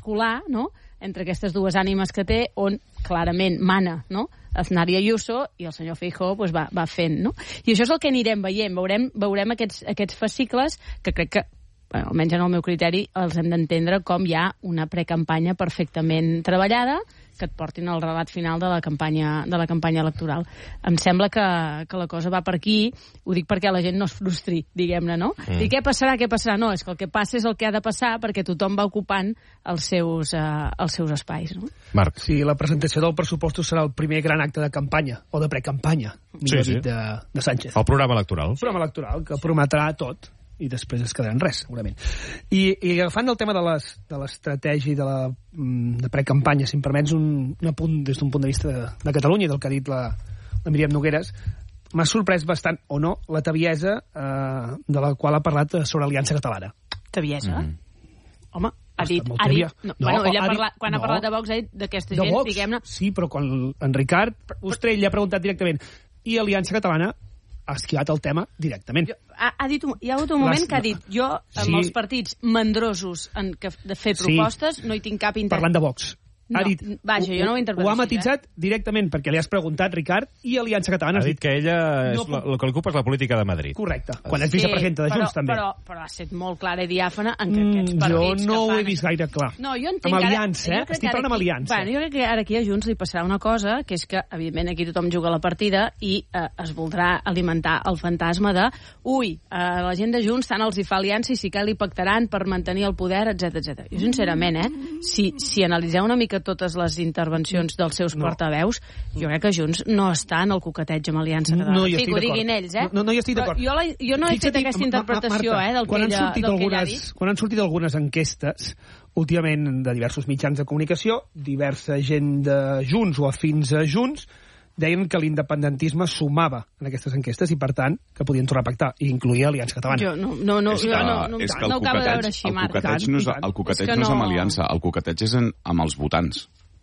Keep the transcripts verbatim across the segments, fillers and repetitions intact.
muscular, no?, entre aquestes dues ànimes que té, on clarament mana, no?, Aznar i Ayuso, i el senyor Feijóo pues, va, va fent, no? I això és el que anirem veient. Veurem, veurem aquests, aquests fascicles que crec que, bueno, almenys en el meu criteri, els hem d'entendre com hi ha una precampanya perfectament treballada que et portin al relat final de la campanya, de la campanya electoral. Em sembla que, que la cosa va per aquí, ho dic perquè la gent no es frustri, diguem-ne, no? Mm. I què passarà, què passarà? No, és que el que passa és el que ha de passar perquè tothom va ocupant els seus, uh, els seus espais, no? Marc. Sí, la presentació del pressupost serà el primer gran acte de campanya, o de precampanya, millor sí, sí. dit, de, de Sánchez. El programa electoral. El programa electoral, que prometrà tot, i després es quedarà en res, segurament. I, i agafant el tema de les, de l'estratègia i de la de precampanya, si em permets un, un apunt des d'un punt de vista de, de Catalunya i del que ha dit la, la Míriam Nogueres, m'ha sorprès bastant, o no, la tebiesa eh, de la qual ha parlat sobre Aliança Catalana. Tebiesa? Mm. Home, ha dit... Ha ha dit no, no, bueno, ella ha parla, dit, quan no. ha parlat de Vox, ha dit d'aquesta de gent, Vox, diguem-ne... Sí, però quan en Ricard Ostrell li ha preguntat directament i Aliança Catalana ha esquivat el tema directament. Jo, ha, ha dit, hi ha hagut un moment Les, que ha dit jo, amb sí. els partits mandrosos en que, de fer propostes, sí. no hi tinc cap interès. Parlant de Vox. No, ha dit, vaja, jo no ho interpreto ho ha així, matitzat eh? directament perquè li has preguntat, Ricard, i Aliança Catalana... Ha dit que ella, és, no, el que li ocupa és la política de Madrid. Correcte, quan és vicepresidenta de Junts, però, també. Però, però ha estat molt clara i diàfana en que aquests mm, partits... Jo no ho he vist gaire clar. No, jo entenc amb ara, Aliança, eh? Estic parlant amb Aliança. Bueno, jo crec que ara aquí a Junts li passarà una cosa, que és que, evidentment, aquí tothom juga la partida i eh, es voldrà alimentar el fantasma de ui, eh, la gent de Junts tant els hi fa aliança i sí que li pactaran per mantenir el poder, etcètera etcètera. Jo, sincerament, eh, si, si analitzeu una mica totes les intervencions dels seus no. portaveus, jo crec que Junts no està en el coqueteig amb Aliança Catalana. No, sí, que ho diguin ells, eh? No, no hi estic d'acord. Jo, la, jo no he fet aquesta interpretació, Marta, eh, del que, quan ella, del algunes, que ella ha dit. Quan han sortit algunes enquestes, últimament de diversos mitjans de comunicació, diversa gent de Junts o afins a Junts, deien que l'independentisme sumava en aquestes enquestes i, per tant, que podien tornar a pactar, i incluïa Aliança Catalana. Jo no, no, no, és que, jo no, no, és que no ho acabo de veure així, Marc. El coqueteig no és, el coqueteig és no és amb Aliança, el coqueteig és en, amb els votants.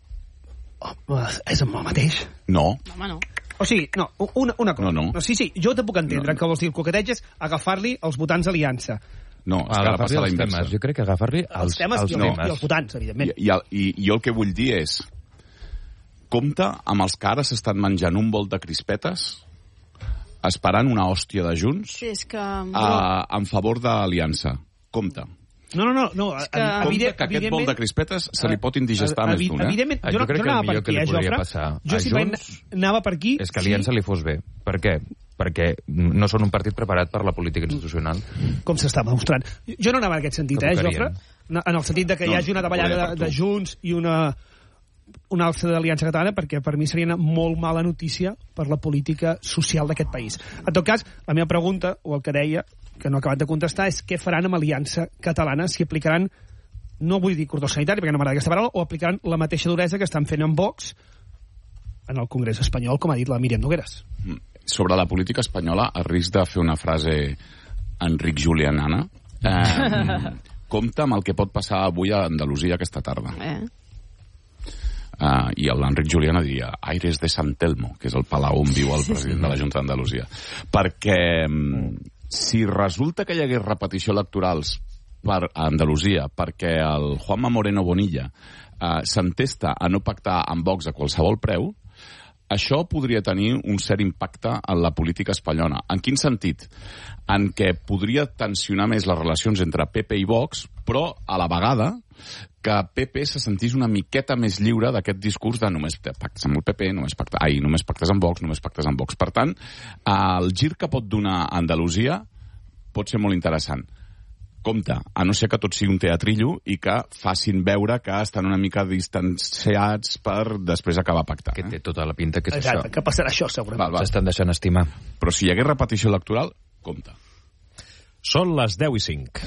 Oh, és amb el mateix? No. No, home, no. O sigui, no, una, una cosa. No, no. no, sí, sí, jo te puc entendre no. que vols dir el coqueteig és agafar-li els votants Aliança. No, és que ara passa la inversa. Temes. Jo crec que agafar-li els, els temes, els i, temes. No. I els votants, evidentment. I, i, I jo el que vull dir és compte amb els que ara s'estan menjant un bol de crispetes esperant una hòstia de Junts sí, és que... a, en favor d'Aliança. Compte. No, no, no. no. És que... Compte que aquest bol de crispetes se li pot indigestar més d'un, eh? Evidentment, jo, jo no, crec jo no anava per aquí, eh, Jofre? Jo simplement anava per aquí... És que Aliança sí. li fos bé. Per què? Perquè no són un partit preparat per la política institucional. Com s'està demostrant. Jo no anava en aquest sentit, eh, Jofre? En el sentit de que no, hi hagi una davallada de, de Junts i una, una alça de l'Aliança Catalana, perquè per mi seria una molt mala notícia per la política social d'aquest país. En tot cas, la meva pregunta, o el que deia, que no he acabat de contestar, és què faran amb Aliança Catalana, si aplicaran, no vull dir cordó sanitari, perquè no m'agrada aquesta paraula, o aplicaran la mateixa duresa que estan fent amb Vox en el Congrés espanyol, com ha dit la Míriam Nogueres. Sobre la política espanyola, a risc de fer una frase Enric Julianana, eh, compta amb el que pot passar avui a Andalusia aquesta tarda. Eh? Uh, i l'Enric Juliana diria Aires de Sant Telmo, que és el palau on viu el president de la Junta d'Andalusia. Perquè um, si resulta que hi hagués repetició electorals per a Andalusia perquè el Juanma Moreno Bonilla uh, s'entesta a no pactar amb Vox a qualsevol preu, això podria tenir un cert impacte en la política espanyola. En quin sentit? En què podria tensionar més les relacions entre P P i Vox, però a la vegada que P P se sentís una miqueta més lliure d'aquest discurs de només pactes amb el P P, només, pacta, ai, només pactes amb Vox, només pactes amb Vox. Per tant, el gir que pot donar Andalusia pot ser molt interessant. Compte, a no ser que tot sigui un teatrillo i que facin veure que estan una mica distanciats per després acabar pactant. Que té tota la pinta que és Exacte, això. que passarà això, segurament. Val, val. S'estan deixant estimar. Però si hi hagués repetició electoral, compte. Són les deu i cinc.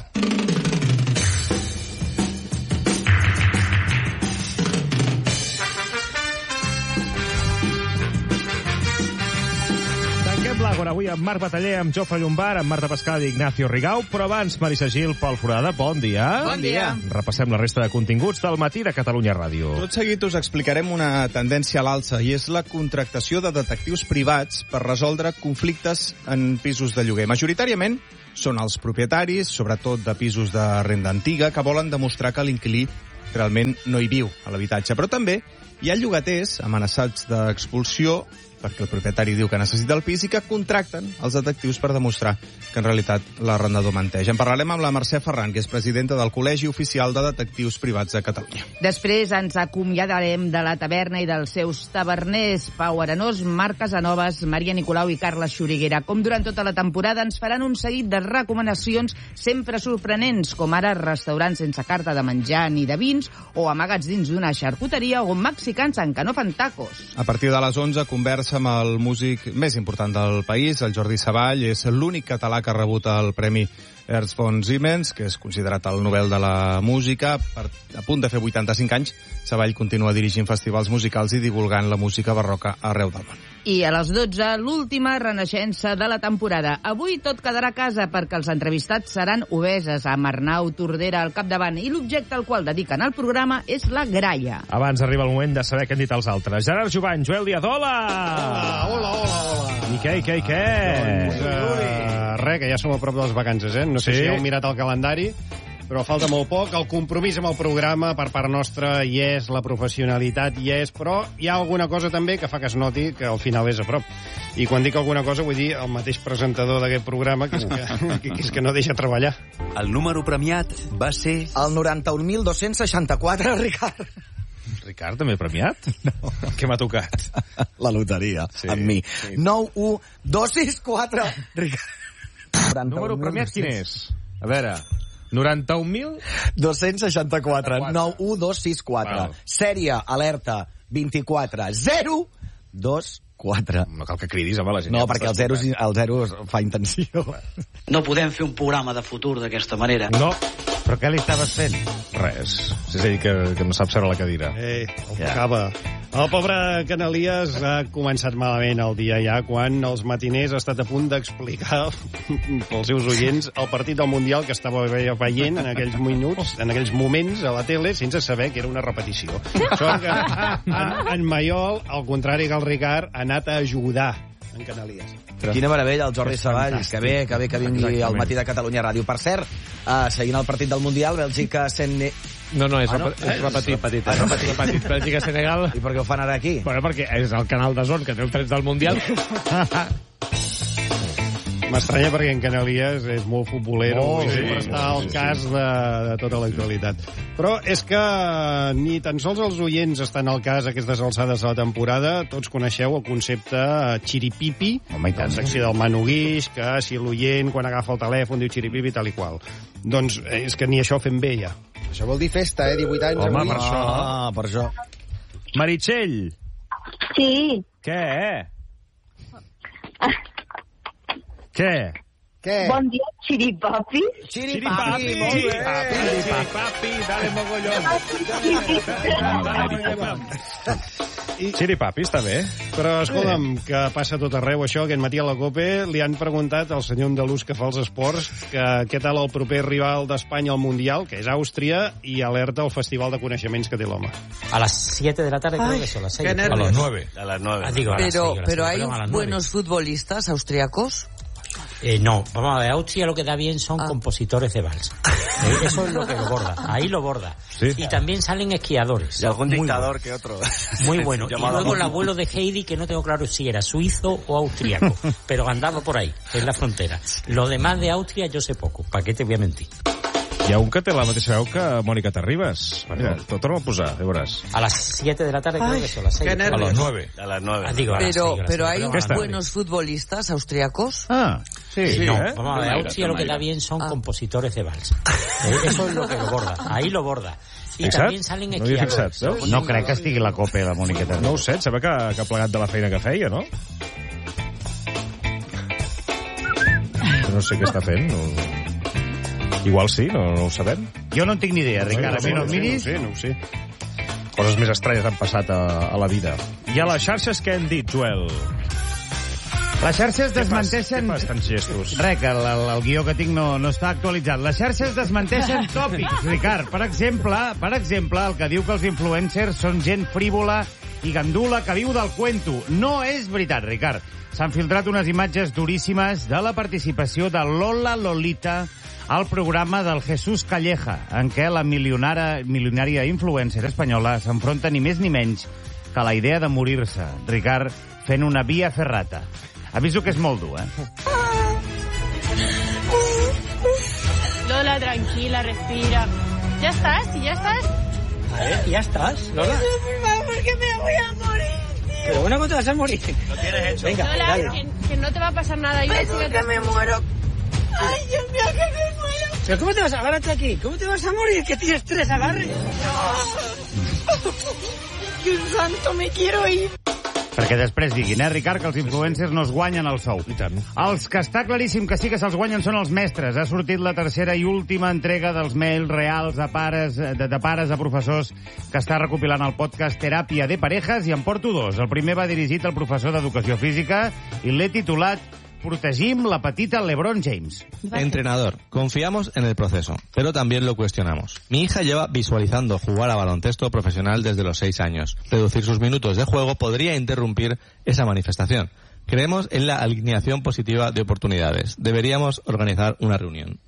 L'Àgora, avui amb Marc Bataller, amb Jofre Llombard, amb Marta Pascal i Ignacio Rigau, però abans, Marisa Gil, Pol Forada, bon dia. Bon dia. Repassem la resta de continguts del matí de Catalunya Ràdio. Tot seguit us explicarem una tendència a l'alça, i és la contractació de detectius privats per resoldre conflictes en pisos de lloguer. Majoritàriament són els propietaris, sobretot de pisos de renda antiga, que volen demostrar que l'inquilí realment no hi viu, a l'habitatge. Però també hi ha llogaters amenaçats d'expulsió perquè el propietari diu que necessita el pis i que contracten els detectius per demostrar que en realitat l'arrendador menteix. En parlarem amb la Mercè Ferran, que és presidenta del Col·legi Oficial de Detectius Privats de Catalunya. Després ens acomiadarem de la taverna i dels seus taverners, Pau Arenós, Marc Casanovas, Maria Nicolau i Carles Xuriguera. Com durant tota la temporada ens faran un seguit de recomanacions sempre sorprenents, com ara restaurants sense carta de menjar ni de vins o amagats dins d'una xarcuteria o mexicans en què no fan tacos. A partir de les onze conversa amb el músic més important del país, el Jordi Savall. És l'únic català que ha rebut el Premi Ernst von Siemens, que és considerat el Nobel de la música. Per, a punt de fer vuitanta-cinc anys, Savall continua dirigint festivals musicals i divulgant la música barroca arreu del món. I a les dotze, l'última renaixença de la temporada. Avui tot quedarà a casa perquè els entrevistats seran obeses, amb Arnau Tordera al capdavant, i l'objecte al qual dediquen el programa és la gralla. Abans arriba el moment de saber què han dit els altres. Gerard Jovany, Joel Díaz, hola! Hola, hola, hola, hola. I què, i què, i què? Doncs, uh, res, que ja som a prop de les vacances, eh? No sé Sí. si heu mirat el calendari, però falta molt poc. El compromís amb el programa per part nostra hi és, la professionalitat hi és, però hi ha alguna cosa també que fa que es noti que al final és a prop. I quan dic alguna cosa vull dir el mateix presentador d'aquest programa, que és que, que, és que no deixa treballar. El número premiat va ser... El noranta-un mil dos-cents seixanta-quatre, Ricard. Ricard, també premiat? No. Què m'ha tocat? La loteria, sí, amb mi. Sí. nou u dos sis quatre, Ricard. Número premiat quin és? A veure... noranta-un mil dos-cents seixanta-quatre, nou u dos sis quatre. Sèrie, alerta, vint-i-quatre, zero dos quatre. No cal que cridis, home, la gent. No, perquè el zero, el zero fa intenció. No podem fer un programa de futur d'aquesta manera. No. Però què li estaves fent? Res. És ell que, que no sap seure a la cadira. Eh, el ja. Acaba. El pobre Canalies ha començat malament el dia ja, quan els matiners ha estat a punt d'explicar pels seus oients el partit del Mundial que estava veient en aquells minuts, en aquells moments a la tele, sense saber que era una repetició. Sort que en, en Maiol, al contrari que el Ricard, ha anat a ajudar en Canalies. Quina meravella, el Jordi Savall, que bé, que bé que vingui Exactament. Al matí de Catalunya Ràdio. Per cert, uh, seguint el partit del Mundial, Bèlgica... Sen... No, no, és, ah, no? és repetit. És repetit, eh? és repetit, repetit. Bèlgica-Senegal. I per què ho fan ara aquí? Bueno, perquè és el canal de Zon, que té els drets del Mundial. M'estranya perquè en Canalies és molt futbolero oh, i sí, sempre està sí, al sí, cas sí. De, de tota l'actualitat. Però és que ni tan sols els oients estan al cas a aquestes alçades de la temporada. Tots coneixeu el concepte xiripipi, la secció del Manu Guix, que si l'oient quan agafa el telèfon diu xiripipi tal i qual. Doncs és que ni això fem bé ja. Això vol dir festa, eh? divuit anys. Home, avui. per això. Ah, per això. Meritxell. Sí. Què? Què? Què? Bon dia, xiripapi. Xiripapi, molt bé. Xiripapi, dale mogollón. Xiripapi, està bé. Però, escolta'm, que passa tot arreu, això. Aquest matí a la COPE li han preguntat al senyor andalús que fa els esports que què tal el proper rival d'Espanya al Mundial, que és Àustria, i alerta el festival de coneixements que té l'home. A las siete de la tarde, creo que son las seis. A las nueve. A las nueve. Ah, digo, a las pero, seis, a las pero seis, hay perdón, buenos futbolistas austriacos. Eh, no, vamos a ver, Austria lo que da bien son ah. compositores de vals. Eh, eso es lo que lo borda, ahí lo borda. ¿Sí? Y también salen esquiadores. Y algún dictador que otro. Muy bueno. Y luego el abuelo de Heidi, que no tengo claro si era suizo o austriaco, pero andaba por ahí, en la frontera. Lo demás de Austria yo sé poco, ¿para qué te voy a mentir? Hi ha un que té la mateixa veu que Mònica Terribas. Mira, t'ho torno a posar, ja veuràs. A las siete de la tarde, creo que son las seis. A las nueve. A las nueve. Ah, digo, a las pero, seis, pero seis, hay buenos futbolistas austriacos. Ah, sí. sí no, ¿eh? vamos a ver, Austria lo que da bien son ah. compositores de vals. Eh, eso es lo que lo borda, ahí lo borda. I fixat? també salen esquiadores. No, no crec que estigui la copa la Mònica Terribas. No ho sé, sembla que, que ha plegat de la feina que feia, no? No sé què està fent. No... Igual sí, no, no ho sabem. Jo no en tinc ni idea, Ricard. No, no, no, no, miris. No, no ho sé, no ho sé. Coses més estranyes han passat a, a la vida. I a les xarxes què han dit, Joel? Les xarxes què desmenteixen... Què fas, tants gestos? Res, que el, el, el guió que tinc no, no està actualitzat. Les xarxes desmenteixen tòpics, Ricard. Per exemple, per exemple, el que diu que els influencers són gent frívola i gandula que viu del cuento. No és veritat, Ricard. S'han filtrat unes imatges duríssimes de la participació de Lola Lolita al programa del Jesús Calleja, en què la milionara, milionària influencer espanyola s'enfronta ni més ni menys que a la idea de morir-se, Ricard, fent una via ferrata. Aviso que és molt dur, eh? Lola, tranquila, respira. ¿Ya estás? ¿Y ya estás? ¿Eh? ¿Ya estás, Lola? No, por favor, que me voy a morir, tío. Pero bueno, ¿cómo te vas a morir? Lo tienes hecho. Venga, Lola, dale. que, que no te va a pasar nada. Yo Ay, que me muero. Ay, Dios mío, que me muero. ¿Pero cómo te vas a agárrate aquí? ¿Cómo te vas a morir? Que tienes tres agarres. Dios santo, me quiero ir. Perquè després diguin, eh, Ricard, que els influencers no es guanyen el sou. I tant. Els que està claríssim que sí que se'ls guanyen són els mestres. Ha sortit la tercera i última entrega dels mails reals de pares, de, de pares a professors que està recopilant el podcast Teràpia de Parejas, i en porto dos. El primer va dirigit al professor d'Educació Física i l'he titulat Protegim la petita LeBron James. Entrenador, confiamos en el proceso, pero también lo cuestionamos. Mi hija lleva visualizando jugar a baloncesto profesional desde los seis años. Reducir sus minutos de juego podría interrumpir esa manifestación. Creemos en la alineación positiva de oportunidades. Deberíamos organizar una reunión.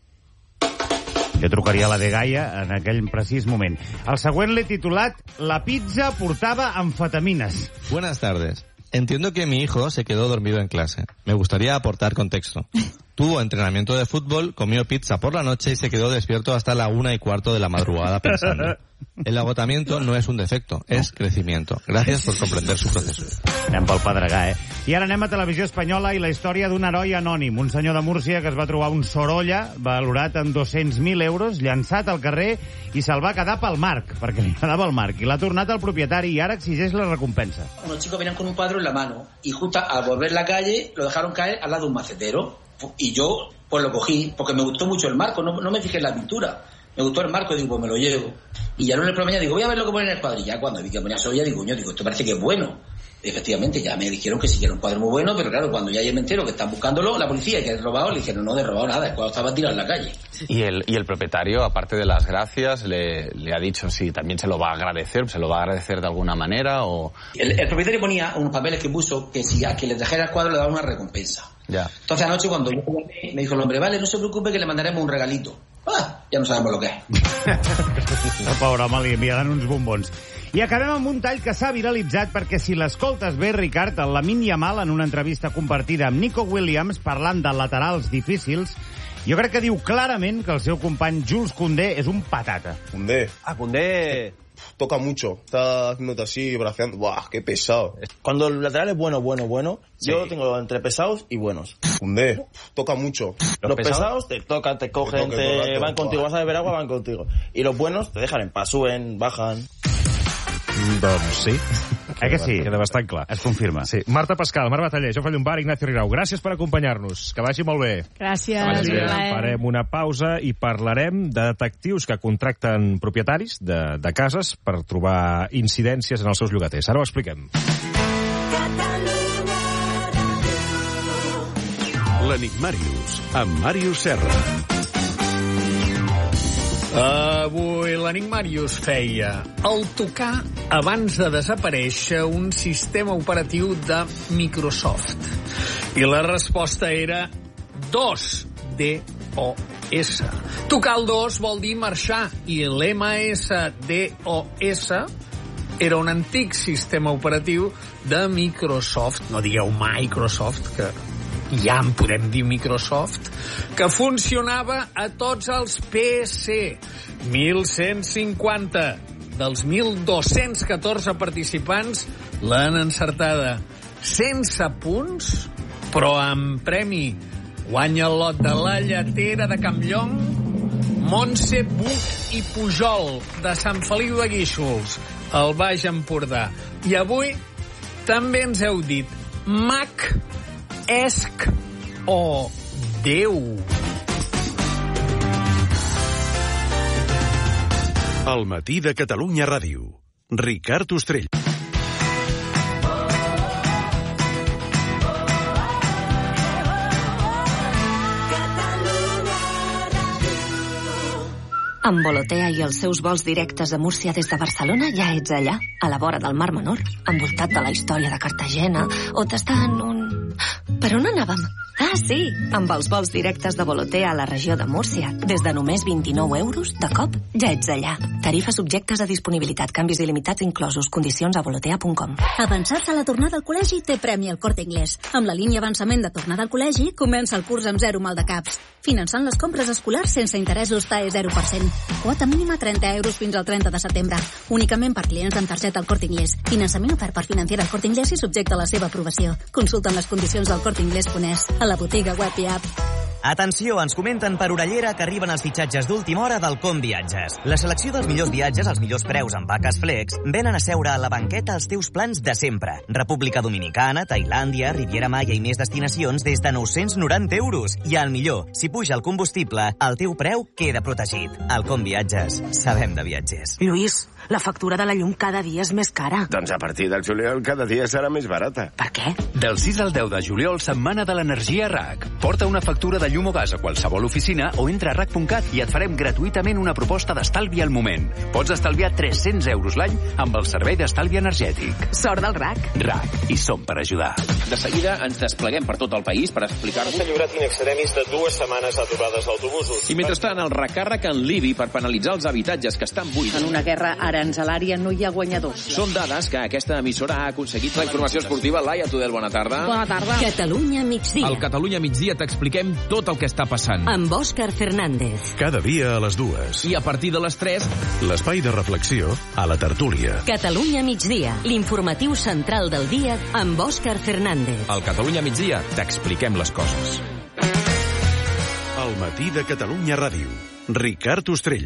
Jo trucaria a la de Gaia en aquell precís moment. El següent l'he titulat La pizza portava amfetamines. Buenas tardes. Entiendo que mi hijo se quedó dormido en clase. Me gustaría aportar contexto. Tuvo entrenamiento de fútbol, comió pizza por la noche y se quedó despierto hasta la una y cuarto de la madrugada pensando. El agotamiento no es un defecto, es crecimiento. Gracias por comprender su proceso. Anem pel pedregà, eh? I ara anem a Televisió Espanyola i la història d'un heroi anònim, un senyor de Múrcia que es va trobar un Sorolla valorat en dos-cents mil euros, llançat al carrer, i se'l va quedar pel marc, perquè li quedava el marc, i l'ha tornat al propietari i ara exigeix la recompensa. Unos chicos venían con un cuadro en la mano y justo al volver la calle lo dejaron caer al lado de un macetero y yo pues lo cogí porque me gustó mucho el marco, no, no me fijé en la pintura. Me gustó el marco y digo, pues me lo llevo. Y ya no le mañana digo, voy a ver lo que pone en el cuadro. Y ya cuando vi que ponía Sorolla, digo, yo digo, esto parece que es bueno. Y efectivamente, ya me dijeron que sí que era un cuadro muy bueno, pero claro, cuando ya me entero que están buscándolo, la policía, que es robado, le dijeron, no, no he robado nada, el cuadro estaba tirado en la calle. Y el, y el propietario, aparte de las gracias, le, le ha dicho si también se lo va a agradecer, se lo va a agradecer de alguna manera o... El, el propietario ponía unos papeles que puso que si a quien le trajera el cuadro le daba una recompensa. Ya. Entonces anoche cuando yo me dijo el hombre, vale, no se preocupe que le mandaremos un regalito. Ah, ja no sabem lo que és. El pobre home li enviaran uns bombons. I acabem amb un tall que s'ha viralitzat perquè si l'escoltes bé, Ricard, el Lamine Yamal en una entrevista compartida amb Nico Williams parlant de laterals difícils, jo crec que diu clarament que el seu company Jules Koundé és un patata. Koundé. Ah, Koundé toca mucho. Está haciéndote así, braceando. ¡Buah, qué pesado! Cuando el lateral es bueno, bueno, bueno, sí. Yo tengo entre pesados y buenos. Koundé toca mucho. Los, los pesados? pesados te tocan, te cogen, te, te, te van contigo. Vas a beber agua, van contigo. Y los buenos te dejan en paz, suben, bajan. Doncs sí. Eh que sí? Queda bastant clar. Es confirma. Sí. Marta Pascal, Marc Bataller, Jofre Llombart, Ignacio Rigau. Gràcies per acompanyar-nos. Que vagi molt bé. Gràcies. Que vagi bé. Farem una pausa i parlarem de detectius que contracten propietaris de, de cases per trobar incidències en els seus llogaters. Ara ho expliquem. L'Enigmàrius, amb Màrius Serra. Avui l'Enigmàrius feia el tocar abans de desaparèixer un sistema operatiu de Microsoft. I la resposta era dos, D O S. Tocar el dos vol dir marxar, i l'M S D O S era un antic sistema operatiu de Microsoft. No digueu Microsoft, que ja en podem dir Microsoft, que funcionava a tots els P C. mil cent cinquanta dels mil dos-cents catorze participants l'han encertada. Sense punts, però amb premi. Guanya el lot de la lletera de Campllong, Montse Buch i Pujol, de Sant Feliu de Guíxols, al Baix Empordà. I avui també ens heu dit Mac, Esc o Déu. El matí de Catalunya Ràdio. Ricard Ostrell. Amb Volotea i els seus vols directes a Múrcia des de Barcelona ja ets allà, a la vora del Mar Menor, envoltat de la història de Cartagena, o tastant un... Per on anàvem? Ah, sí, amb els vols directes de Volotea a la regió de Múrcia. Des de només vint-i-nou euros, de cop, ja ets allà. Tarifes subjectes a disponibilitat, canvis il·limitats inclosos, condicions a volotea punt com. Avançar-se a la tornada al col·legi té premi al Corte Inglés. Amb la línia avançament de tornada al col·legi, comença el curs amb zero maldecaps. Finançant les compres escolars sense interessos T A E zero per cent. Quota mínima trenta euros fins al trenta de setembre. Únicament per clients amb targeta al Corte Inglés. Finançament ofert per Financiera al Corte Inglés i subjecte a la seva aprovació. Consulta les condicions al corte inglés punt es, a la botiga web i app. Atenció, ens comenten per Orellera que arriben els fitxatges d'última hora del Com Viatges. La selecció dels millors viatges als millors preus amb vaques flex venen a seure a la banqueta els teus plans de sempre. República Dominicana, Tailàndia, Riviera Maya i més destinacions des de nou-cents noranta euros. I el millor, si puja el combustible, el teu preu queda protegit. Al Com Viatges, sabem de viatgers. Lluís, la factura de la llum cada dia és més cara. Doncs a partir del juliol cada dia serà més barata. Per què? Del sis al deu de juliol, setmana de l'energia R A C. Porta una factura de llum o gas a qualsevol oficina o entra a rac punt cat i et farem gratuïtament una proposta d'estalvi al moment. Pots estalviar tres-cents euros l'any amb el servei d'estalvi energètic. Sort del R A C. R A C. I som per ajudar. De seguida ens despleguem per tot el país per explicar-vos... S'ha lliurat in extremis de dues setmanes d'aturades d'autobusos. I mentrestant, el recàrrec en l'I B I per penalitzar els habitatges que estan buits. En una guerra aranzelària no hi ha guanyadors. Són dades que aquesta emissora ha aconseguit. La informació esportiva, Laia Tudel, bona tarda. Bona tarda. Catalunya migdia. Al Catalunya migdia t'expliquem tot el que està passant. Amb Òscar Fernández. Cada dia a les dues. I a partir de les tres... L'espai de reflexió a la tertúlia. Catalunya migdia, l'informatiu central del dia amb Òscar Fernández. Al Catalunya migdia t'expliquem les coses. El matí de Catalunya Ràdio. Ricard Ostrell.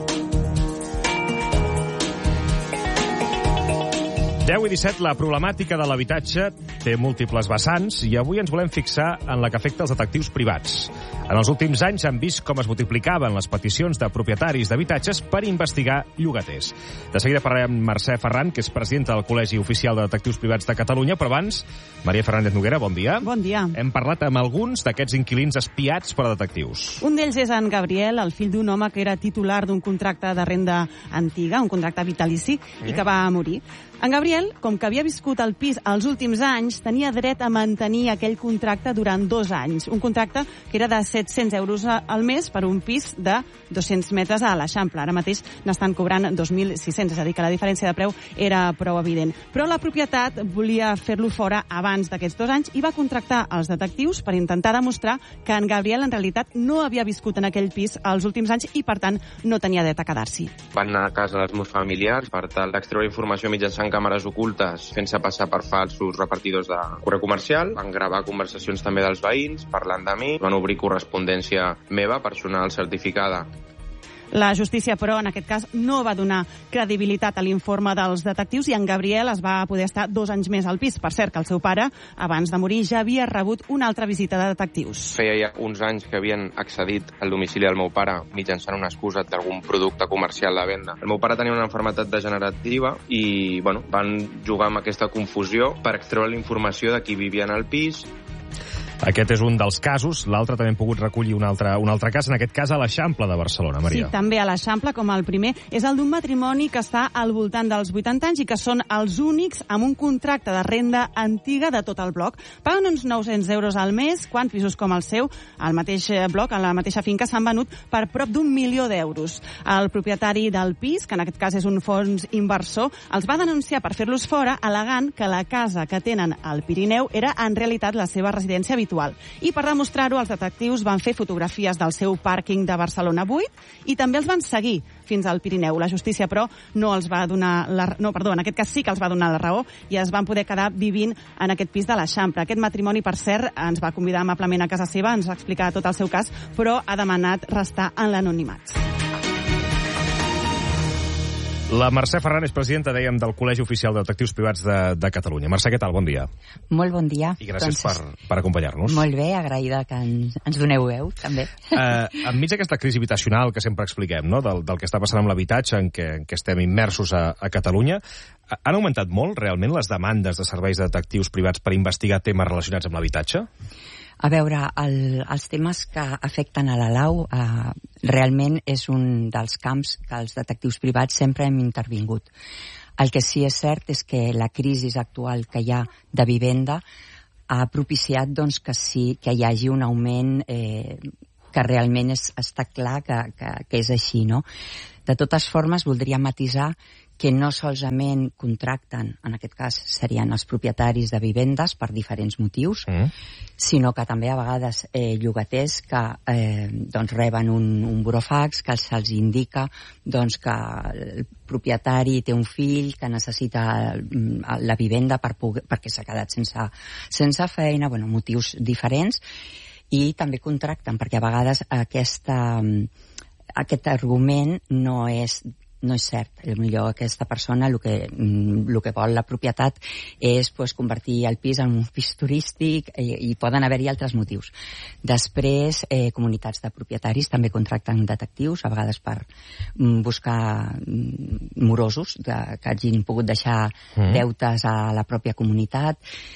deu i disset, la problemàtica de l'habitatge té múltiples vessants i avui ens volem fixar en la que afecta els detectius privats. En els últims anys han vist com es multiplicaven les peticions de propietaris d'habitatges per investigar llogaters. De seguida parlarem amb Mercè Ferran, que és presidenta del Col·legi Oficial de Detectius Privats de Catalunya, però abans, Maria Fernández Noguera, bon dia. Bon dia. Hem parlat amb alguns d'aquests inquilins espiats per a detectius. Un d'ells és en Gabriel, el fill d'un home que era titular d'un contracte de renda antiga, un contracte vitalici, mm. i que va morir. En Gabriel, com que havia viscut al pis els últims anys, tenia dret a mantenir aquell contracte durant dos anys. Un contracte que era de set-cents euros al mes per un pis de dos-cents metres a l'Eixample. Ara mateix n'estan cobrant dos mil sis-cents, és a dir, que la diferència de preu era prou evident. Però la propietat volia fer-lo fora abans d'aquests dos anys i va contractar els detectius per intentar demostrar que en Gabriel en realitat no havia viscut en aquell pis els últims anys i, per tant, no tenia dret a quedar-s'hi. Van anar a casa dels meus familiars per tal d'extreure informació mitjançant càmeres ocultes fent-se passar per falsos repartidors de correu comercial. Van gravar conversacions també dels veïns parlant de mi. Van obrir correspondència meva, personal certificada. La justícia, però, en aquest cas, no va donar credibilitat a l'informe dels detectius i en Gabriel es va poder estar dos anys més al pis. Per cert, que el seu pare, abans de morir, ja havia rebut una altra visita de detectius. Feia ja uns anys que havien accedit al domicili del meu pare mitjançant una excusa d'algun producte comercial de venda. El meu pare tenia una malaltia degenerativa i, bueno, van jugar amb aquesta confusió per extreure la informació de qui vivia en el pis. Aquest és un dels casos. L'altre també hem pogut recollir un altre, un altre cas, en aquest cas a l'Eixample de Barcelona, Maria. Sí, també a l'Eixample, com el primer, és el d'un matrimoni que està al voltant dels vuitanta anys i que són els únics amb un contracte de renda antiga de tot el bloc. Paguen uns nou-cents euros al mes, quan pisos com el seu, al mateix bloc, a la mateixa finca, s'han venut per prop d'un milió d'euros. El propietari del pis, que en aquest cas és un fons inversor, els va denunciar per fer-los fora, al·legant que la casa que tenen al Pirineu era en realitat la seva residència habitual. I per demostrar-ho, els detectius van fer fotografies del seu pàrquing de Barcelona buit i també els van seguir fins al Pirineu. La justícia, però, no els va donar la... No, perdó, en aquest cas sí que els va donar la raó i es van poder quedar vivint en aquest pis de l'Eixample. Aquest matrimoni, per cert, ens va convidar amablement a casa seva, ens va explicar tot el seu cas, però ha demanat restar en l'anonimat. La Mercè Ferran és presidenta, dèiem, del Col·legi Oficial de Detectius Privats de, de Catalunya. Mercè, què tal? Bon dia. Molt bon dia. I gràcies doncs, per, per acompanyar-nos. Molt bé, agraïda que ens, ens doneu veu, també. Eh, enmig d'aquesta crisi habitacional que sempre expliquem, no? del, del que està passant amb l'habitatge, en què, en què estem immersos a, a Catalunya, han augmentat molt, realment, les demandes de serveis de detectius privats per investigar temes relacionats amb l'habitatge? A veure, el, els temes que afecten a la Lau eh, realment és un dels camps que els detectius privats sempre hem intervingut. El que sí és cert és que la crisi actual que hi ha de vivenda ha propiciat doncs, que, sí, que hi hagi un augment eh, que realment és, està clar que, que, que és així, no? De totes formes, voldria matisar que no solament contracten, en aquest cas serien els propietaris de vivendes per diferents motius, mm. sinó que també a vegades eh, llogaters que eh, doncs reben un, un burofax que se'ls indica doncs, que el propietari té un fill que necessita la vivenda per poder, perquè s'ha quedat sense, sense feina, bueno, motius diferents, i també contracten, perquè a vegades aquesta, aquest argument no és no és cert. Potser aquesta persona el que, el que vol la propietat és pues, convertir el pis en un pis turístic i, i poden haver-hi altres motius. Després, eh, comunitats de propietaris també contracten detectius, a vegades per mm, buscar mm, morosos de, que hagin pogut deixar mm. deutes a la pròpia comunitat.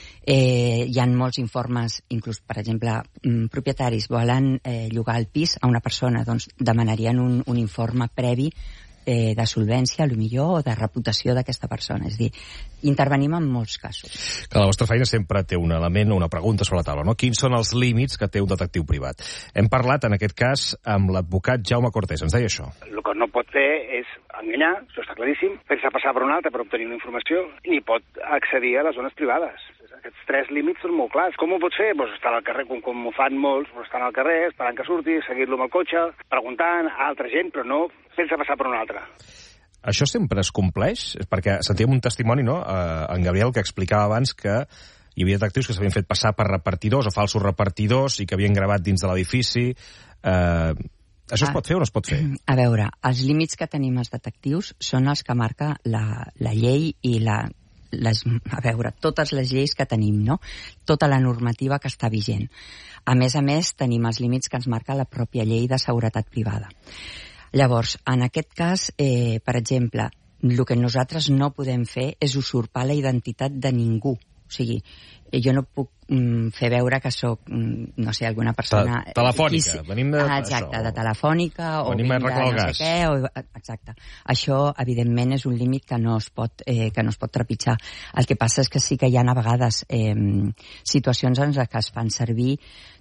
Eh, hi ha molts informes, inclús, per exemple, mm, propietaris volen eh, llogar el pis a una persona, doncs demanarien un, un informe previ Eh, de solvència, a lo millor, o de reputació d'aquesta persona. És a dir, intervenim en molts casos. Que la vostra feina sempre té un element o una pregunta sobre la taula, no? Quins són els límits que té un detectiu privat? Hem parlat, en aquest cas, amb l'advocat Jaume Cortés. Ens deia això. El que no pot fer és enganyar, això està claríssim, fer-se passar per un altre per obtenir una informació, ni pot accedir a les zones privades. Aquests tres límits són molt clars. Com ho pots fer? Pues estar al carrer, com, com ho fan molts, pues estan al carrer, esperant que surti, seguir-lo amb el cotxe, preguntant a altra gent, però no fent-se passar per un altre. Això sempre es compleix? Perquè sentíem un testimoni, no?, eh, en Gabriel, que explicava abans que hi havia detectius que s'havien fet passar per repartidors o falsos repartidors i que havien gravat dins de l'edifici. Eh, això es pot fer o no es pot fer? A veure, els límits que tenim els detectius són els que marca la, la llei i la... Les, a veure, totes les lleis que tenim, no? Tota la normativa que està vigent. A més a més, tenim els límits que ens marca la pròpia llei de seguretat privada. Llavors, en aquest cas, eh, per exemple, el que nosaltres no podem fer és usurpar la identitat de ningú. O sigui, jo no puc mm, fer veure que sóc, mm, no sé, alguna persona... Ta telefònica, qui, venim de... Ah, exacte, això, de telefònica, o venim vinc de no sé què, o... Exacte. Això, evidentment, és un límit que no es pot, eh, que no es pot trepitjar. El que passa és que sí que hi ha a vegades eh, situacions en les que es fan servir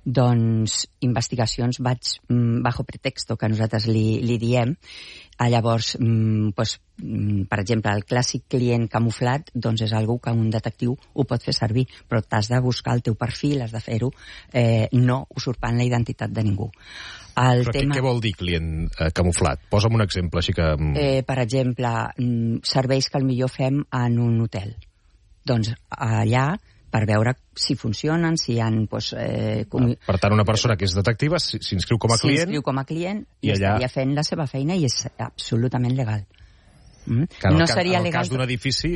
doncs, investigacions vaig, bajo pretexto, que nosaltres li, li diem. Ah, llavors, mm, pues, mm, per exemple, el clàssic client camuflat doncs és algo que un detectiu ho pot fer servir, però t'has de buscar el teu perfil, has de fer-ho, eh, no usurpant la identitat de ningú. El però tema... què vol dir client eh, camuflat? Posa'm un exemple, així que... Eh, per exemple, mm, serveis que potser fem en un hotel. Doncs allà, per veure si funcionen, si hi ha... Pues, eh, com... Per tant, una persona que és detectiva s'inscriu com a client... S'inscriu com a client i, i allà... estaria fent la seva feina i és absolutament legal. Mm? Que en no el, seria en el legal... cas d'un edifici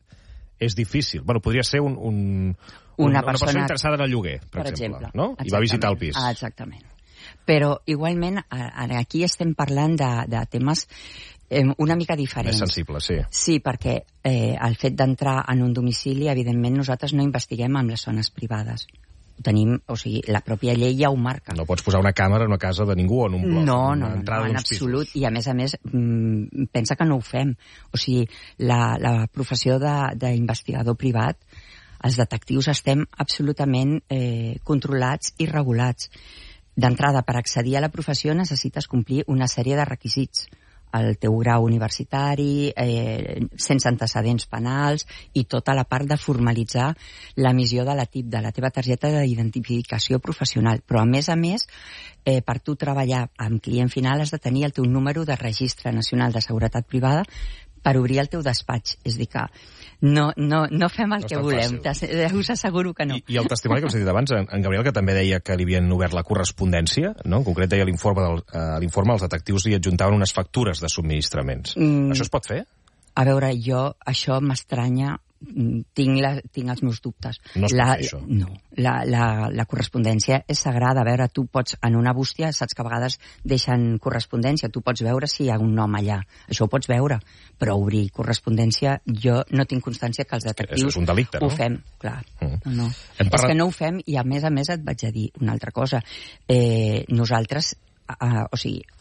és difícil. Bueno, podria ser un, un, una, una persona, persona interessada en el lloguer, per, per exemple, exemple, no? I va visitar el pis. Ah, exactament. Però, igualment, aquí estem parlant de, de temes eh, una mica diferents. Més sensibles, sí. Sí, perquè eh, el fet d'entrar en un domicili, evidentment, nosaltres no investiguem amb les zones privades. Ho tenim, o sigui, la pròpia llei ja ho marca. No pots posar una càmera en una casa de ningú o en un bloc. No, no, no, no en absolut. Pisos. I, a més a més, mm, pensa que no ho fem. O sigui, la, la professió d'investigador privat, els detectius estem absolutament eh, controlats i regulats. D'entrada, per accedir a la professió necessites complir una sèrie de requisits. El teu grau universitari, eh, sense antecedents penals i tota la part de formalitzar l'emissió de la T I P, de la teva targeta d'identificació professional. Però, a més a més, eh, per tu treballar amb client final has de tenir el teu número de registre nacional de seguretat privada per obrir el teu despatx. És a dir que no, no, no fem el no que volem. Us asseguro que no. I, I el testimoni que hem sentit abans, en, en Gabriel, que també deia que li havien obert la correspondència, no? En concret deia l'informe del, uh, l'informe els detectius li adjuntaven unes factures de subministraments. Mm. Això es pot fer? A veure, jo, això m'estranya, tinc, la, tinc els meus dubtes. No es pot la, fer això? No, la, la, la correspondència és sagrada. A veure, tu pots, en una bústia, saps que a vegades deixen correspondència, tu pots veure si hi ha un nom allà. Això ho pots veure, però obrir correspondència, jo no tinc constància que els detectius és un delicte, no? Ho fem, clar. Mm. No, no. Parlat... És que no ho fem i, a més a més, et vaig a dir una altra cosa. Eh, nosaltres, eh, o sigui,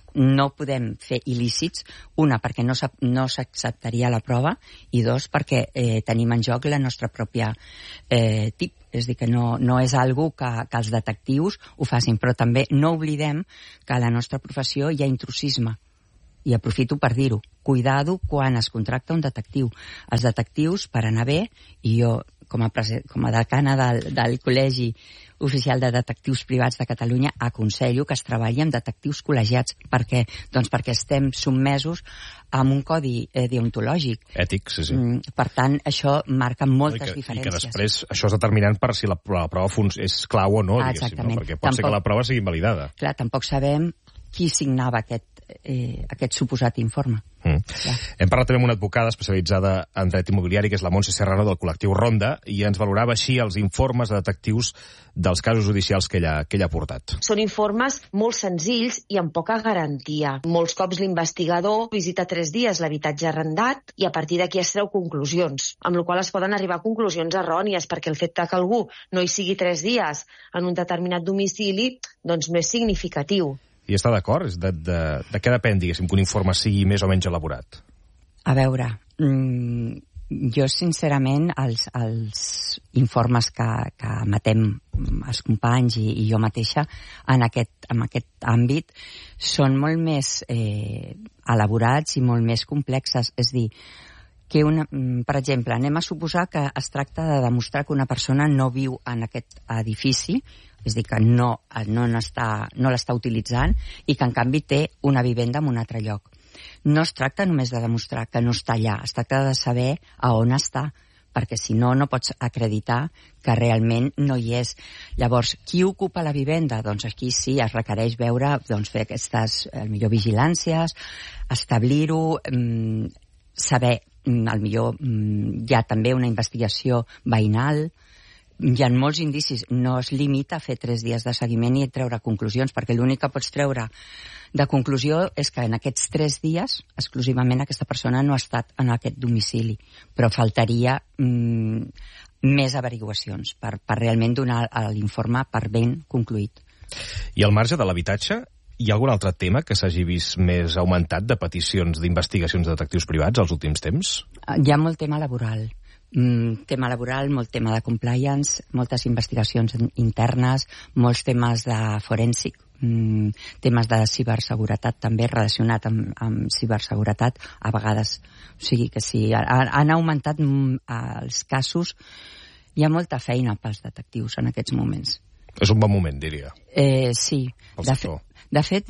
no podem fer il·lícits, una, perquè no s'acceptaria la prova, i dos, perquè eh, tenim en joc la nostra pròpia eh, tip. És a dir, que no, no és algo que, que els detectius ho facin, però també no oblidem que a la nostra professió hi ha intrusisme. I aprofito per dir-ho. Cuidado quan es contracta un detectiu. Els detectius, per anar bé, i jo, com a, com a decana del, del Col·legi Oficial de Detectius Privats de Catalunya, aconsello que es treballi amb detectius col·legiats. Per què? Doncs perquè estem sotmesos amb un codi eh, deontològic. Ètic, sí, sí. Mm, per tant, això marca moltes I que, diferències. I que després això és determinant per si la, la prova és clau o no, ah, diguéssim, no? Perquè pot tampoc, ser que la prova sigui invalidada. Clar, tampoc sabem qui signava aquest, eh, aquest suposat informe. Mm. Hem parlat també amb una advocada especialitzada en dret immobiliari, que és la Montse Serrano, del col·lectiu Ronda, i ens valorava així els informes de detectius dels casos judicials que ella, que ella ha portat. Són informes molt senzills i amb poca garantia. Molts cops l'investigador visita tres dies l'habitatge arrendat i a partir d'aquí es treu conclusions, amb la qual es poden arribar a conclusions errònies, perquè el fet que algú no hi sigui tres dies en un determinat domicili doncs no és significatiu. I està d'acord? De, de, de què depèn, diguéssim, que un informe sigui més o menys elaborat? A veure, mmm, jo sincerament els, els informes que, que emetem els companys i, i jo mateixa en aquest, en aquest àmbit són molt més eh, elaborats i molt més complexes. És dir, que una, per exemple, anem a suposar que es tracta de demostrar que una persona no viu en aquest edifici, és a dir, que no, no, n'està, no l'està utilitzant i que en canvi té una vivenda en un altre lloc. No es tracta només de demostrar que no està allà, es tracta de saber a on està, perquè si no, no pots acreditar que realment no hi és. Llavors, qui ocupa la vivenda? Doncs aquí sí, es requereix veure, doncs fer aquestes, el millor vigilàncies, establir-ho, mmm, saber, al millor mm, hi ha també una investigació veïnal. Hi ha molts indicis, no es limita a fer tres dies de seguiment i treure conclusions, perquè l'únic que pots treure de conclusió és que en aquests tres dies exclusivament aquesta persona no ha estat en aquest domicili, però faltaria mm, més averiguacions per, per realment donar l'informe per ben concluït. I al marge de l'habitatge, hi ha algun altre tema que s'hagi vist més augmentat de peticions d'investigacions de detectius privats als últims temps? Hi ha molt tema laboral. Mm, tema laboral, molt tema de compliance, moltes investigacions internes, molts temes de forènsic, mm, temes de ciberseguretat també relacionat amb, amb ciberseguretat a vegades. O sigui que sí, han, han augmentat mm, els casos. Hi ha molta feina pels detectius en aquests moments. És un bon moment, diria. Eh, sí. De, fe, de fet,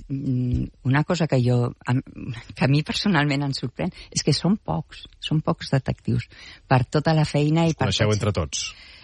una cosa que jo, que a mi personalment em sorprèn, és que són pocs, són pocs detectius, per tota la feina i per... Us coneixeu entre tots?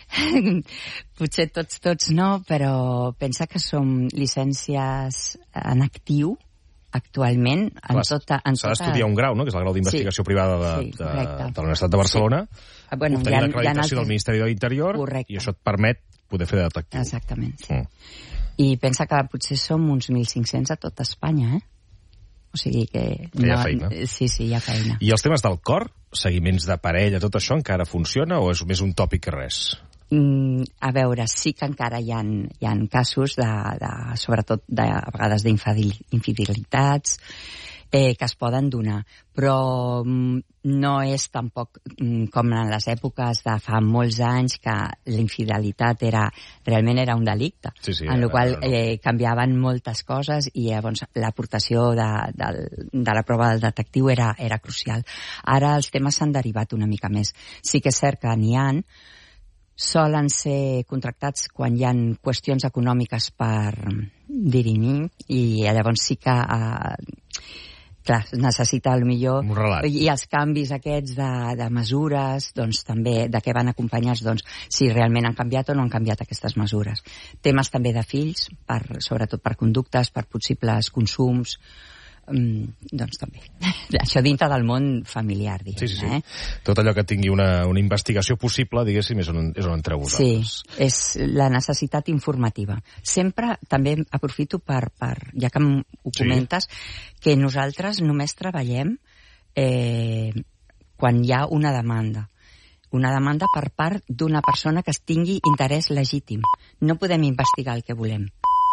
Potser tots, tots no, però pensa que som llicències en actiu actualment en Clar, tota... S'ha d'estudiar un grau, no?, que és el grau d'investigació sí, privada de, sí, de, de la Universitat de Barcelona, sí. Bueno, obtenir ha, l'acreditació del Ministeri de l'Interior, correcte. I això et permet poder fer de detectiu. Exactament, sí. Mm. I pensa que potser som uns mil cinc-cents a tot Espanya, eh? O sigui que... que hi ha no, feina. Sí, sí, hi ha feina. I els temes del cor, seguiments de parella, tot això encara funciona o és més un tòpic que res? Mm, a veure, sí que encara hi ha, hi ha casos, de, de, sobretot de, a vegades d'infidelitats, eh, que es poden donar, però mm, no és tampoc mm, com en les èpoques de fa molts anys que l'infidelitat era, realment era un delicte, sí, sí, en la qual no. eh, canviaven moltes coses i llavors l'aportació de, de, de la prova del detectiu era, era crucial. Ara els temes s'han derivat una mica més. Sí que és cert que n'hi ha, solen ser contractats quan hi ha qüestions econòmiques per dirimir i llavors sí que eh, clar, necessita millor i els canvis aquests de, de mesures, doncs també de què van acompanyats, doncs si realment han canviat o no han canviat aquestes mesures. Temes també de fills, per, sobretot per conductes, per possibles consums, mm, doncs també. Això dintre del món familiar, diguem. Sí, sí, sí. Eh? Tot allò que tingui una, una investigació possible, diguéssim, és on, és on entreu vosaltres. Sí, és la necessitat informativa. Sempre també aprofito per, per ja que ho comentes, sí. que nosaltres només treballem eh, quan hi ha una demanda. Una demanda per part d'una persona que tingui interès legítim. No podem investigar el que volem.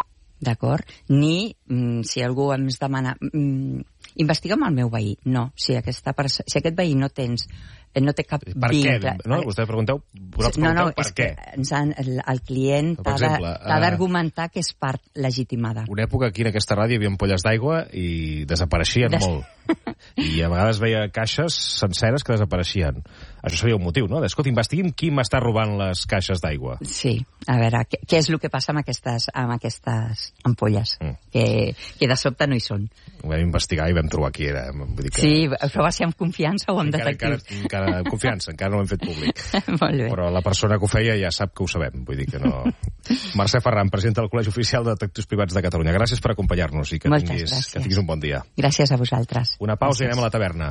d'acord? Ni, mm, si algú ens demana... Mm, investiga'm el meu veí. No, si, aquesta perso- si aquest veí no tens... no té cap per vincle. Què? No? Vostè pregunteu, vosaltres no, no, pregunteu per què. Ens han, el, el client Per exemple, t'ha d'argumentar que és part legitimada. Una època aquí en aquesta ràdio hi havia ampolles d'aigua i desapareixien Des... molt. I a vegades veia caixes senceres que desapareixien. Això seria un motiu, no? Escolta, investigui'm qui m'està robant les caixes d'aigua. Sí, a veure, què, què és el que passa amb aquestes, amb aquestes ampolles? Mm. Que, que de sobte no hi són. Ho vam investigar i vam trobar qui era. Vull dir que... Sí, però va ser amb confiança o amb encara, detectius? Encara, encara amb confiança, encara no ho hem fet públic. Molt bé. Però la persona que ho feia ja sap que ho sabem. Vull dir que no... Mercè Ferran, presidenta del Col·legi Oficial de Detectius Privats de Catalunya. Gràcies per acompanyar-nos i que Moltes tinguis, gràcies. que tinguis un bon dia. Gràcies a vosaltres. Una pausa gràcies. I anem a la taverna.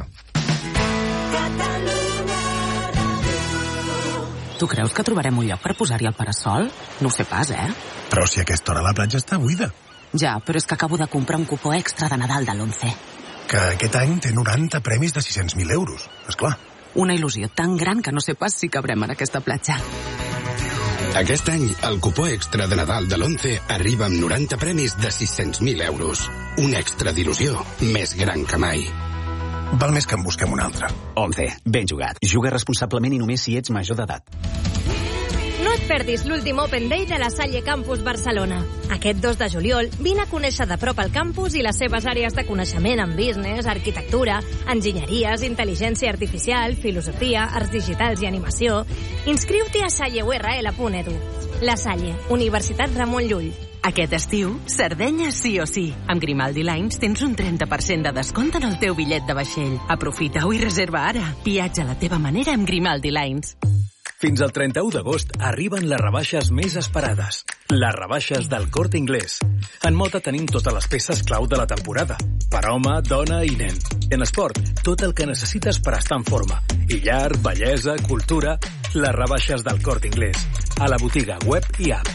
Tu creus que trobarem un lloc per posar-hi el parasol? No ho sé pas, eh? Però si a aquesta hora la platja està buida. Ja, però és que acabo de comprar un cupó extra de Nadal de l'Once. Que aquest any té noranta premis de sis-cents mil euros, esclar. Una il·lusió tan gran que no sé pas si cabrem en aquesta platja. Aquest any, el cupó extra de Nadal de l'Once arriba amb noranta premis de sis-cents mil euros. Un extra d'il·lusió més gran que mai. Val més que en busquem un altre. Once, ben jugat. Juga responsablement i només si ets major d'edat. No et perdis l'últim Open Day de la Salle Campus Barcelona. Aquest dos de juliol, vine a conèixer de prop el campus i les seves àrees de coneixement en business, arquitectura, enginyeries, intel·ligència artificial, filosofia, arts digitals i animació. Inscriu-t'hi a salle u erre ele punt edu. La Salle, Universitat Ramon Llull. Aquest estiu, Sardenya sí o sí. Amb Grimaldi Lines tens un trenta per cent de descompte en el teu bitllet de vaixell. Aprofita-ho i reserva ara. Viatja a la teva manera amb Grimaldi Lines. Fins al trenta-u d'agost arriben les rebaixes més esperades. Les rebaixes del Corte Inglés. En moda tenim totes les peces clau de la temporada. Per home, dona i nen. En esport, tot el que necessites per estar en forma. I llar, bellesa, cultura... Les rebaixes del Corte Inglés. A la botiga web i app.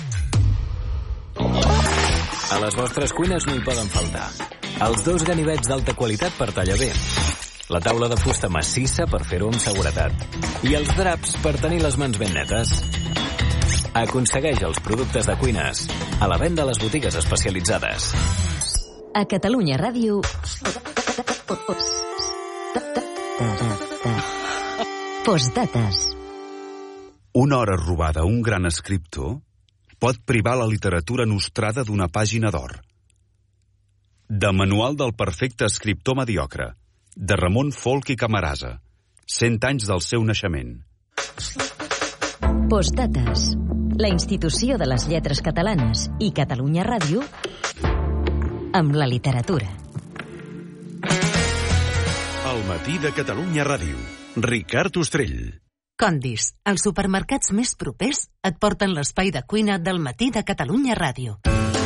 A les vostres cuines no hi poden faltar els dos ganivets d'alta qualitat per tallar bé, la taula de fusta massissa per fer-ho amb seguretat i els draps per tenir les mans ben netes. Aconsegueix els productes de cuines a la venda a les botigues especialitzades. A Catalunya Ràdio... Postdates. Una hora robada a un gran escriptor pot privar la literatura nostrada d'una pàgina d'or. De Manual del perfecte escriptor mediocre, de Ramon Folch i Camarasa, cent anys del seu naixement. Postdates, la institució de les lletres catalanes i Catalunya Ràdio amb la literatura. El matí de Catalunya Ràdio. Ricard Ostrell. Condis, els supermercats més propers et porten l'espai de cuina del matí de Catalunya Ràdio.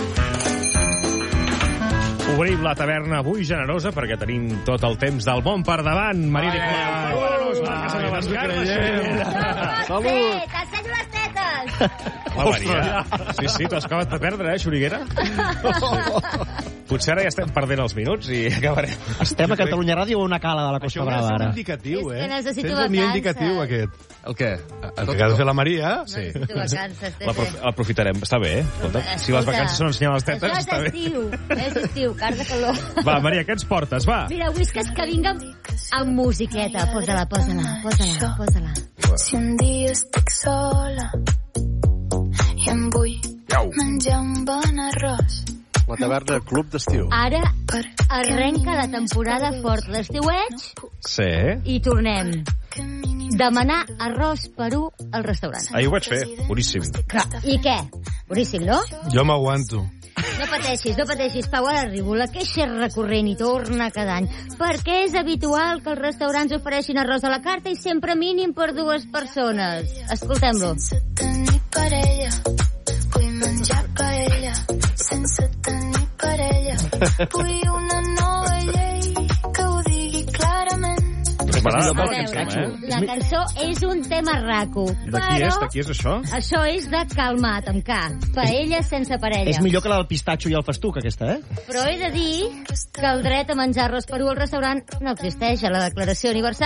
Obrim la taverna avui generosa perquè tenim tot el temps del món per davant. Maria Nicolà. Salut! T'ensenyo les tetes! La Maria. Sí, sí, t'ho has acabat de perdre, eh, Xuriguera? Potser ara ja estem perdent els minuts i acabarem. Estem a Catalunya Ràdio o una cala de la Costa Brava, ara? Això és un indicatiu, eh? És que necessito Tens el millor vacances. indicatiu, aquest. El què? El que ha de fer la Maria. Sí. Necessito vacances, Tete. L'apro- L'aprofitarem. Està bé, eh? Escolta, si les vacances són ensenyar les tetes, Això està és bé. estiu, és estiu, car de calor. Va, Maria, què ens portes? Va. Mira, whiskas que vinga amb, amb musiqueta. Posa-la, posa-la, posa-la, posa-la. Si un dia estic sola i em vull menjar un bon arròs. La taverna Club d'Estiu. Ara arrenca la temporada fort l'estiueig Sí. i tornem. Demanar arròs perú al restaurant. Ahir ho vaig fer. Boníssim. Clar, i què? Boníssim, no? Jo m'aguanto. No pateixis, no pateixis, Pau, ara arribo. La queixa és recurrent i torna cada any. Perquè és habitual que els restaurants ofereixin arròs a la carta i sempre mínim per dues persones. Escoltem-lo. Sense tenir parella, vull menjar paella. Sense tenir parella, vull una nova llei que ho digui clarament. M'agrada molt Escolteu, aquest tema, eh? La cançó és un tema raco, De qui és? però De qui és això? això és de calmat, amb K. Paella sense parella. És millor que la del pistatxo i el festuc, aquesta, eh? Però he de dir que el dret a menjar arròs perú al restaurant no existeix a la Declaració Universal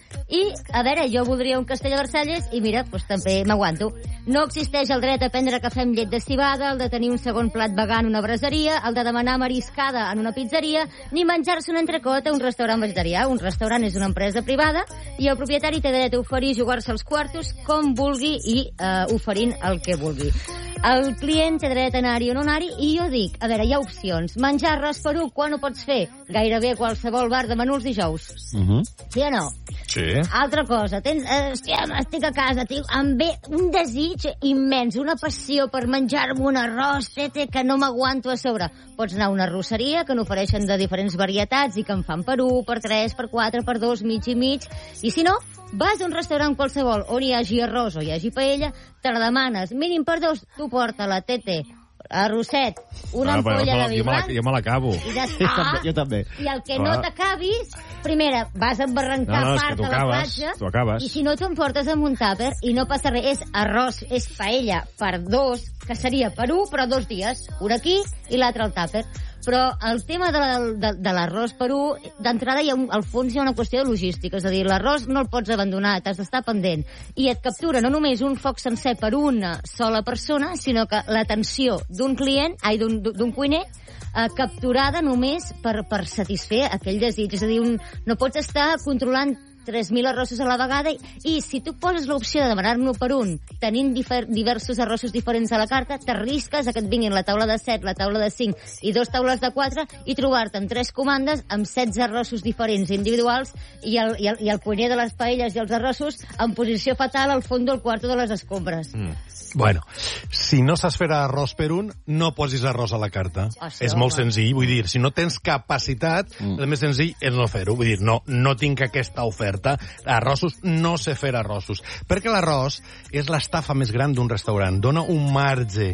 I, a veure, jo voldria un castell a Versalles i, mira, doncs també m'aguanto. No existeix el dret a prendre cafè amb llet de civada, el de tenir un segon plat vegà en una braseria, el de demanar mariscada en una pizzeria, ni menjar-se un entrecot a un restaurant vegetarià. Un restaurant és una empresa privada i el propietari té dret a oferir jugar-se els quartos com vulgui i eh, oferint el que vulgui. El client té dret a anar-hi o no anar-hi i jo dic, a veure, hi ha opcions. Menjar arròs perú, quan ho pots fer? Gairebé a qualsevol bar de menús dijous. Uh -huh. Sí o no? Sí. Altra cosa, tens, eh, hòstia, estic a casa, tio, em ve un desig immens, una passió per menjar-me un arròs, tete, que no m'aguanto a sobre. Pots anar a una arrosseria que n'ofereixen de diferents varietats i que en fan per un, per tres, per quatre, per dos, mig i mig. I si no, vas a un restaurant qualsevol on hi hagi arròs o hi hagi paella, te la demanes, mínim per dos, tu porta-la, tete, arrosset, una ah, ampolla però, de vi jo blanc... Jo me l'acabo. I ja està. Jo també. I el que no t'acabis, primera, vas a embarrancar no, no, part de la platja, tu acabes. i si no t'ho portes amb un tàper i no passa res. És arròs, és paella per dos, que seria per un, però dos dies. Un aquí i l'altre al tàper. Però el tema de, la, de, de l'arròs per un, d'entrada, hi ha un, al fons hi ha una qüestió de logística. És a dir, l'arròs no el pots abandonar, t'has d'estar pendent. I et captura no només un foc sencer per una sola persona, sinó que l'atenció d'un client, ai, d'un, d'un cuiner, eh, capturada només per, per satisfer aquell desig. És a dir, un, no pots estar controlant tres mil arrossos a la vegada i, i si tu poses l'opció de demanar-ne per un, tenint difer, diversos arrossos diferents a la carta, t'arrisques a que et vinguin la taula de set, la taula de cinc i dos taules de quatre i trobar-te amb tres comandes amb setze arrossos diferents individuals i el, i el, i el cuiner de les paelles i els arrossos en posició fatal al fons del quarto de les escombres. Mm. Bueno, si no saps fer arròs per un, no posis arròs a la carta. Això, és molt home. senzill. Vull dir, si no tens capacitat, mm. el més senzill és no fer-ho. Vull dir, no, no tinc aquesta oferta. Arrossos, no sé fer arrossos. Perquè l'arròs és l'estafa més gran d'un restaurant. Dona un marge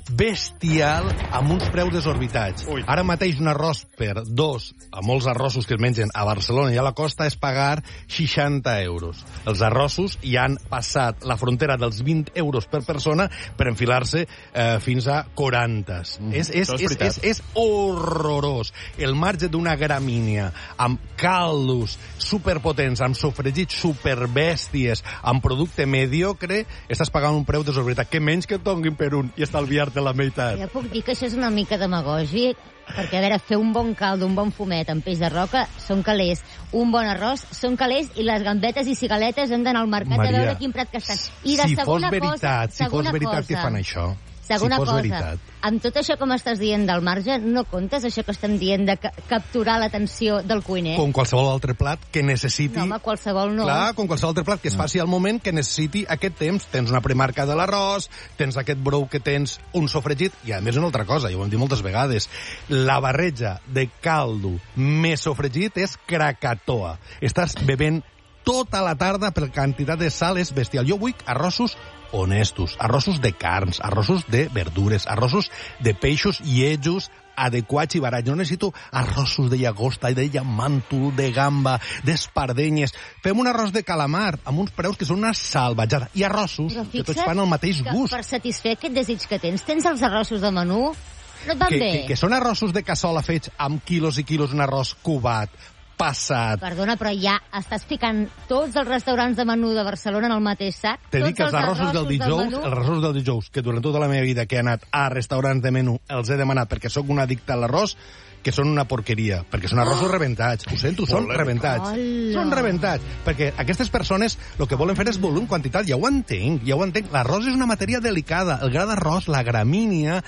bestial amb uns preus desorbitats. Ui. Ara mateix un arròs per dos, a molts arrossos que es mengen a Barcelona i a la costa, és pagar seixanta euros. Els arrossos ja han passat la frontera dels vint euros per persona per enfilar-se eh, fins a quaranta. Mm. És, és, és, és, és, és horrorós. El marge d'una gramínia amb caldos superpotents, amb sofregits superbèsties, amb producte mediocre, estàs pagant un preu desorbitat. Que menys que et donguin per un i estalviar de la meitat. Ja puc dir que això és una mica demagògic, perquè, a veure, fer un bon caldo, un bon fumet amb peix de roca són calés. Un bon arròs són calés i les gambetes i cigaletes hem d'anar al mercat Maria, a veure quin prat que estan. I de si segona fos veritat, cosa, si fos veritat cosa, que fan això. Segona si fos cosa, veritat. amb tot això com estàs dient del marge, no comptes això que estem dient de ca capturar l'atenció del cuiner? Com qualsevol altre plat que necessiti... No, home, qualsevol no. Clar, com qualsevol altre plat que es faci al moment que necessiti aquest temps. Tens una premarca de l'arròs, tens aquest brou que tens un sofregit, i a més una altra cosa, ja ho hem dit moltes vegades, la barreja de caldo més sofregit és Krakatoa. Estàs bevent tota la tarda per quantitat de sal és bestial. Jo vull arrossos honestos, arrossos de carns, arrossos de verdures, arrossos de peixos lletjos adequats i barats. No necessito arrossos de llagosta, de llamàntol, de gamba, d'espardenyes. Fem un arròs de calamar amb uns preus que són una salvatjada. I arrossos que tots fan el mateix gust. Per satisfer aquest desig que tens, tens els arrossos de menú? No et van que, bé? Que, que són arrossos de cassola fets amb quilos i quilos, un arròs cubat, passat. Perdona, però ja estàs ficant tots els restaurants de menú de Barcelona en el mateix sac? T'he dit que els arrossos, arrossos del dijous, del els arrossos del dijous, que durant tota la meva vida que he anat a restaurants de menú els he demanat perquè sóc un addicte a l'arròs, que són una porqueria, perquè són arrossos oh. rebentats. Ho sento, són rebentats. Hola. Són rebentats, perquè aquestes persones el que volen fer és volum, quantitat. Ja ho entenc, ja ho entenc. L'arròs és una matèria delicada. El gra d'arròs, la gramínia,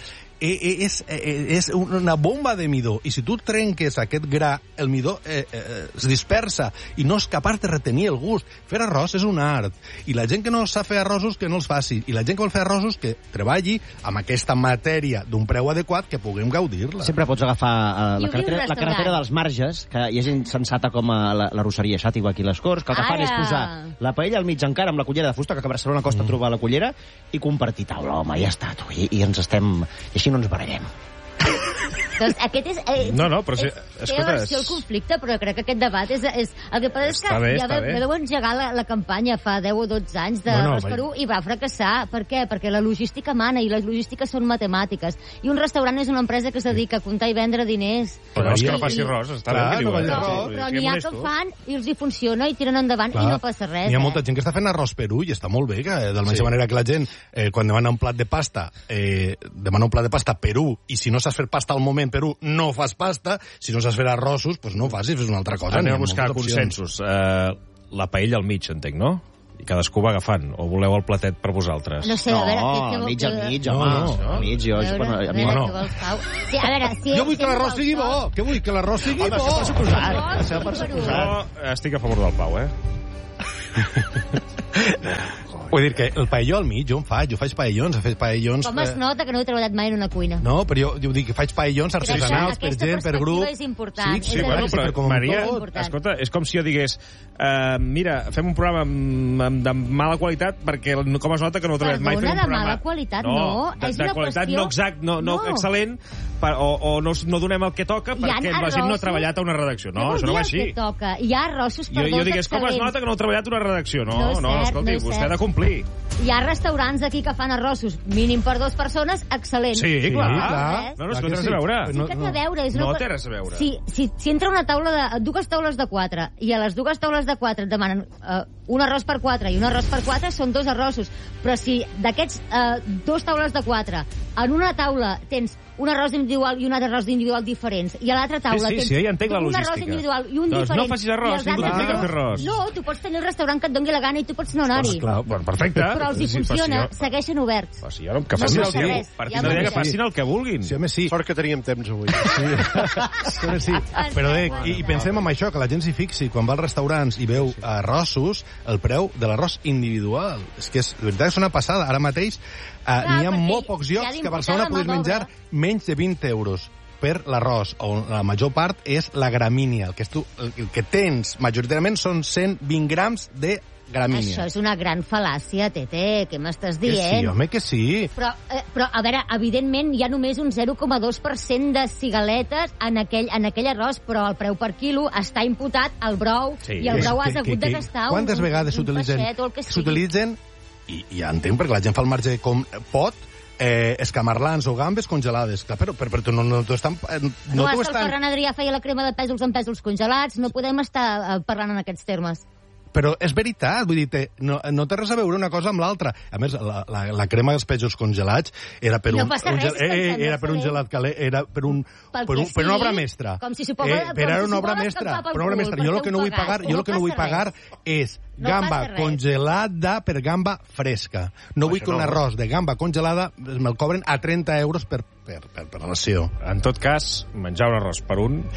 és, és una bomba de midó, i si tu trenques aquest gra, el midó eh, eh, es dispersa i no és capaç de retenir el gust. Fer arròs és un art, i la gent que no sap fer arrossos que no els faci, i la gent que vol fer arrossos que treballi amb aquesta matèria d'un preu adequat que puguem gaudir-la. Sempre pots agafar uh, la, carretera, la carretera dels marges, que hi ha gent sensata com a la, la rosseria Xàtiva aquí a les Corts, que el que fan és posar la paella al mig encara amb la cullera de fusta, que a Barcelona costa mm. trobar la cullera, i compartir taula, home, ja està, tu, i, i ens estem... I així no ens barallem. Doncs aquest és... Eh, no, no, però si... És, té aversió al conflicte, però crec que aquest debat és... és el que passa és que bé, ja vau engegar la, la campanya fa deu o dotze anys de no, no, Perú i va fracassar. Per què? Perquè la logística mana i les logístiques són matemàtiques. I un restaurant és una empresa que es dedica a comptar i vendre diners. Però és que no faci arròs, està bé que diu. Però n'hi ha que fan i els hi funciona i tiren endavant i no passa res. Hi ha molta gent que està fent arròs Perú i està molt bé, que de la mateixa manera que la gent, eh, quan demana un plat de pasta, eh, demana un plat de pasta Perú, i si no saps fer pasta al moment Perú, no fas pasta, si no saps fer arrossos, doncs no ho facis, fes una altra cosa. Anem a buscar consensos. Uh, la paella al mig, entenc, no? I cadascú va agafant. O voleu el platet per vosaltres? No sé, a veure... No, mig al mig, home. No, no. Al mig, jo... A veure, a mi no. Sí, a veure, si... Jo vull que l'arròs sigui bo! Què vull? Que l'arròs sigui bo! Home, això per suposat. Això per suposat. Jo estic a favor del Pau, eh? Vull dir que el paelló al mig, jo em faig, jo faig paellons, faig paellons... Com es nota que no he treballat mai en una cuina? No, però jo, jo dic que faig paellons artesanals per gent, per grup... Aquesta perspectiva és important. Sí, sí, bueno, però, com Maria, escolta, és com si jo digués uh, mira, fem un programa amb, amb, de mala qualitat perquè com es nota que no he treballat mai fent un programa... Perdona, de mala qualitat, no. no de, és de una qualitat qüestió... no exact, no, no, no. excel·lent, per, o, o no, no donem el que toca perquè la gent no ha treballat a una redacció. No, això no va així. Toca? Hi ha arrossos per jo, jo digués, com es nota que no he treballat a una redacció? No, no, no escolti, no vostè ha de complir. Hi ha restaurants aquí que fan arrossos mínim per dues persones, excel·lent. Sí, sí clar. clar. No, no, és que no té res a veure. Sí que té a veure. És no una... té res a veure. Si, si, si entra una taula de... dues taules de quatre i a les dues taules de quatre et demanen uh, un arròs per quatre i un arròs per quatre, són dos arrossos. Però si d'aquests uh, dos taules de quatre en una taula tens un arròs individual i un arròs individual diferents, i a l'altra taula sí, sí, tens sí, ja entenc la un arròs individual i un doncs diferent... no facis arròs, ningú t'obliga a fer arròs. No, tu pots tenir el restaurant que et doni la gana i tu pots no anar-hi. Pues clar, bueno, perfecte. Però els hi funciona, sí, segueixen oberts. Però si jo no, que facin, no el, sí. Partint de que facin el que vulguin. Sí, home, sí. Sort que teníem temps avui. Sí. sí. Però de, i, i pensem en això, que la gent s'hi fixi, quan va als restaurants i veu arrossos, el preu de l'arròs individual. És que és, la veritat és una passada. Ara mateix Uh, n'hi ha molt pocs llocs que a Barcelona podis menjar menys de vint euros per l'arròs, on la major part és la gramínia. El que, tu, el que tens majoritàriament són cent vint grams de gramínia. Això és una gran fal·làcia, Tete, què m'estàs dient? Que sí, home, que sí. Però, eh, però, a veure, evidentment hi ha només un zero coma dos per cent de cigaletes en aquell, en aquell arròs, però el preu per quilo està imputat al brou, sí. I el brou has hagut de gastar quantes un, vegades s'utilitzen s'utilitzen i, i ja entenc, perquè la gent fa el marge com pot, eh, escamarlans o gambes congelades. Clar, però, però, però no, no t'ho estan... No, no és que estan... el Ferran Adrià feia la crema de pèsols amb pèsols congelats, no podem estar eh, parlant en aquests termes. Però és veritat, vull dir, no, no té res a veure una cosa amb l'altra. A més, la, la, la crema dels pèsols congelats era per no un, un, res, eh, era per un gelat calé, era per, un, per, un, per una obra mestra. Com si suposa, eh, per era una obra mestra, per una obra mestra. Jo el que no vull pagar, jo el que no vull pagar és gamba no congelada per gamba fresca. No vull que un arròs de gamba congelada me'l cobren a trenta euros per, per, per, per ració. En tot cas, menjar un arròs per un...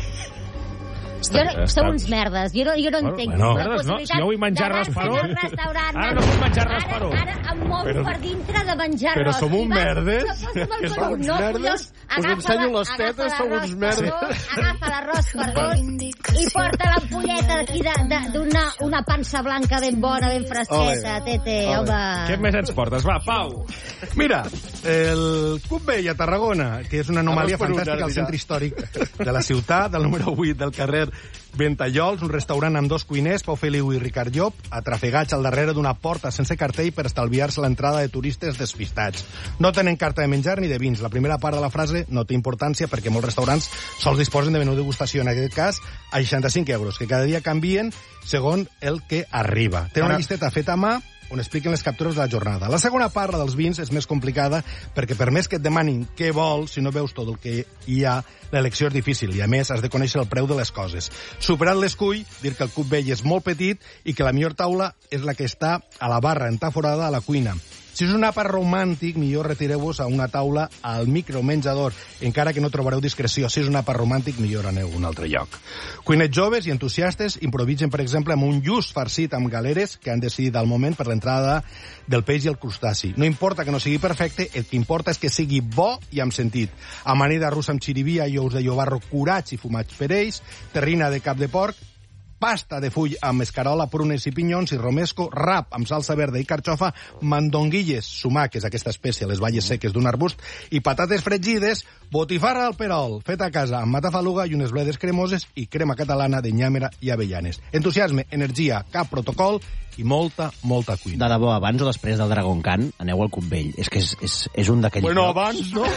Jo no, sou uns merdes, jo no, jo no bueno, entenc. Bueno, merdes, no. Si jo vull menjar arròs per un... Ara no vull menjar arròs per un. Ara, ara em moc però, per dintre de menjar arròs. Però som uns merdes. Que som uns merdes? Us ensenyo les tetes, som uns merdes. Agafa l'arròs per dos i porta l'ampolleta d'aquí d'una una pansa blanca ben bona, ben fresqueta, Tete, home. Què més ens portes? Va, Pau. Mira, el Cup Vell a Tarragona, que és una anomalia fantàstica al centre històric de la ciutat, del número vuit del carrer Ventallols, un restaurant amb dos cuiners, Pau Feliu i Ricard Llop, atrafegats al darrere d'una porta sense cartell per estalviar-se l'entrada de turistes despistats. No tenen carta de menjar ni de vins. La primera part de la frase no té importància perquè molts restaurants sols disposen de menú degustació, en aquest cas, a seixanta-cinc euros, que cada dia canvien segons el que arriba. Té una llisteta feta a mà on expliquen les captures de la jornada. La segona part, la dels vins, és més complicada perquè per més que et demanin què vols, si no veus tot el que hi ha, l'elecció és difícil i, a més, has de conèixer el preu de les coses. Superant l'escull, dir que el Cup Vell és molt petit i que la millor taula és la que està a la barra, entaforada a la cuina. Si és un àpat romàntic, millor retireu-vos a una taula al micromenjador, encara que no trobareu discreció. Si és un àpat romàntic, millor aneu a un altre lloc. Cuinets joves i entusiastes improvisen, per exemple, amb un lluç farcit amb galeres que han decidit al moment per l'entrada del peix i el crustaci. No importa que no sigui perfecte, el que importa és que sigui bo i amb sentit. Amanida russa amb xirivia i ous de llobarro curats i fumats per ells, terrina de cap de porc pasta de full amb escarola, prunes i pinyons i romesco, rap amb salsa verda i carxofa, mandonguilles, sumac, que és aquesta espècie, les valles seques d'un arbust, i patates fregides, botifarra al perol, feta a casa amb matafaluga i unes bledes cremoses i crema catalana de nyàmera i avellanes. Entusiasme, energia, cap protocol i molta, molta cuina. De debò, abans o després del Dragon Khan, aneu al Cubell. És que és, és, és un d'aquells bueno, llocs... abans, no?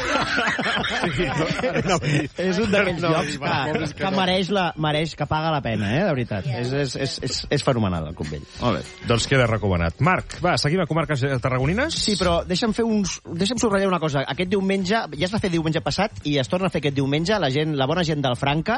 sí, no, no, és un d'aquells no, llocs que, que, que mereix, la, mereix que paga la pena, eh, de veritat. Yeah. És, és, és, és, és fenomenal, el Cubell. Molt bé. Doncs queda recomanat. Marc, va, seguim a comarques tarragonines? Sí, però deixa'm fer uns... Deixa'm subratllar una cosa. Aquest diumenge, ja es va fer diumenge passat i es torna a fer aquest diumenge. La gent, la bona gent del Franca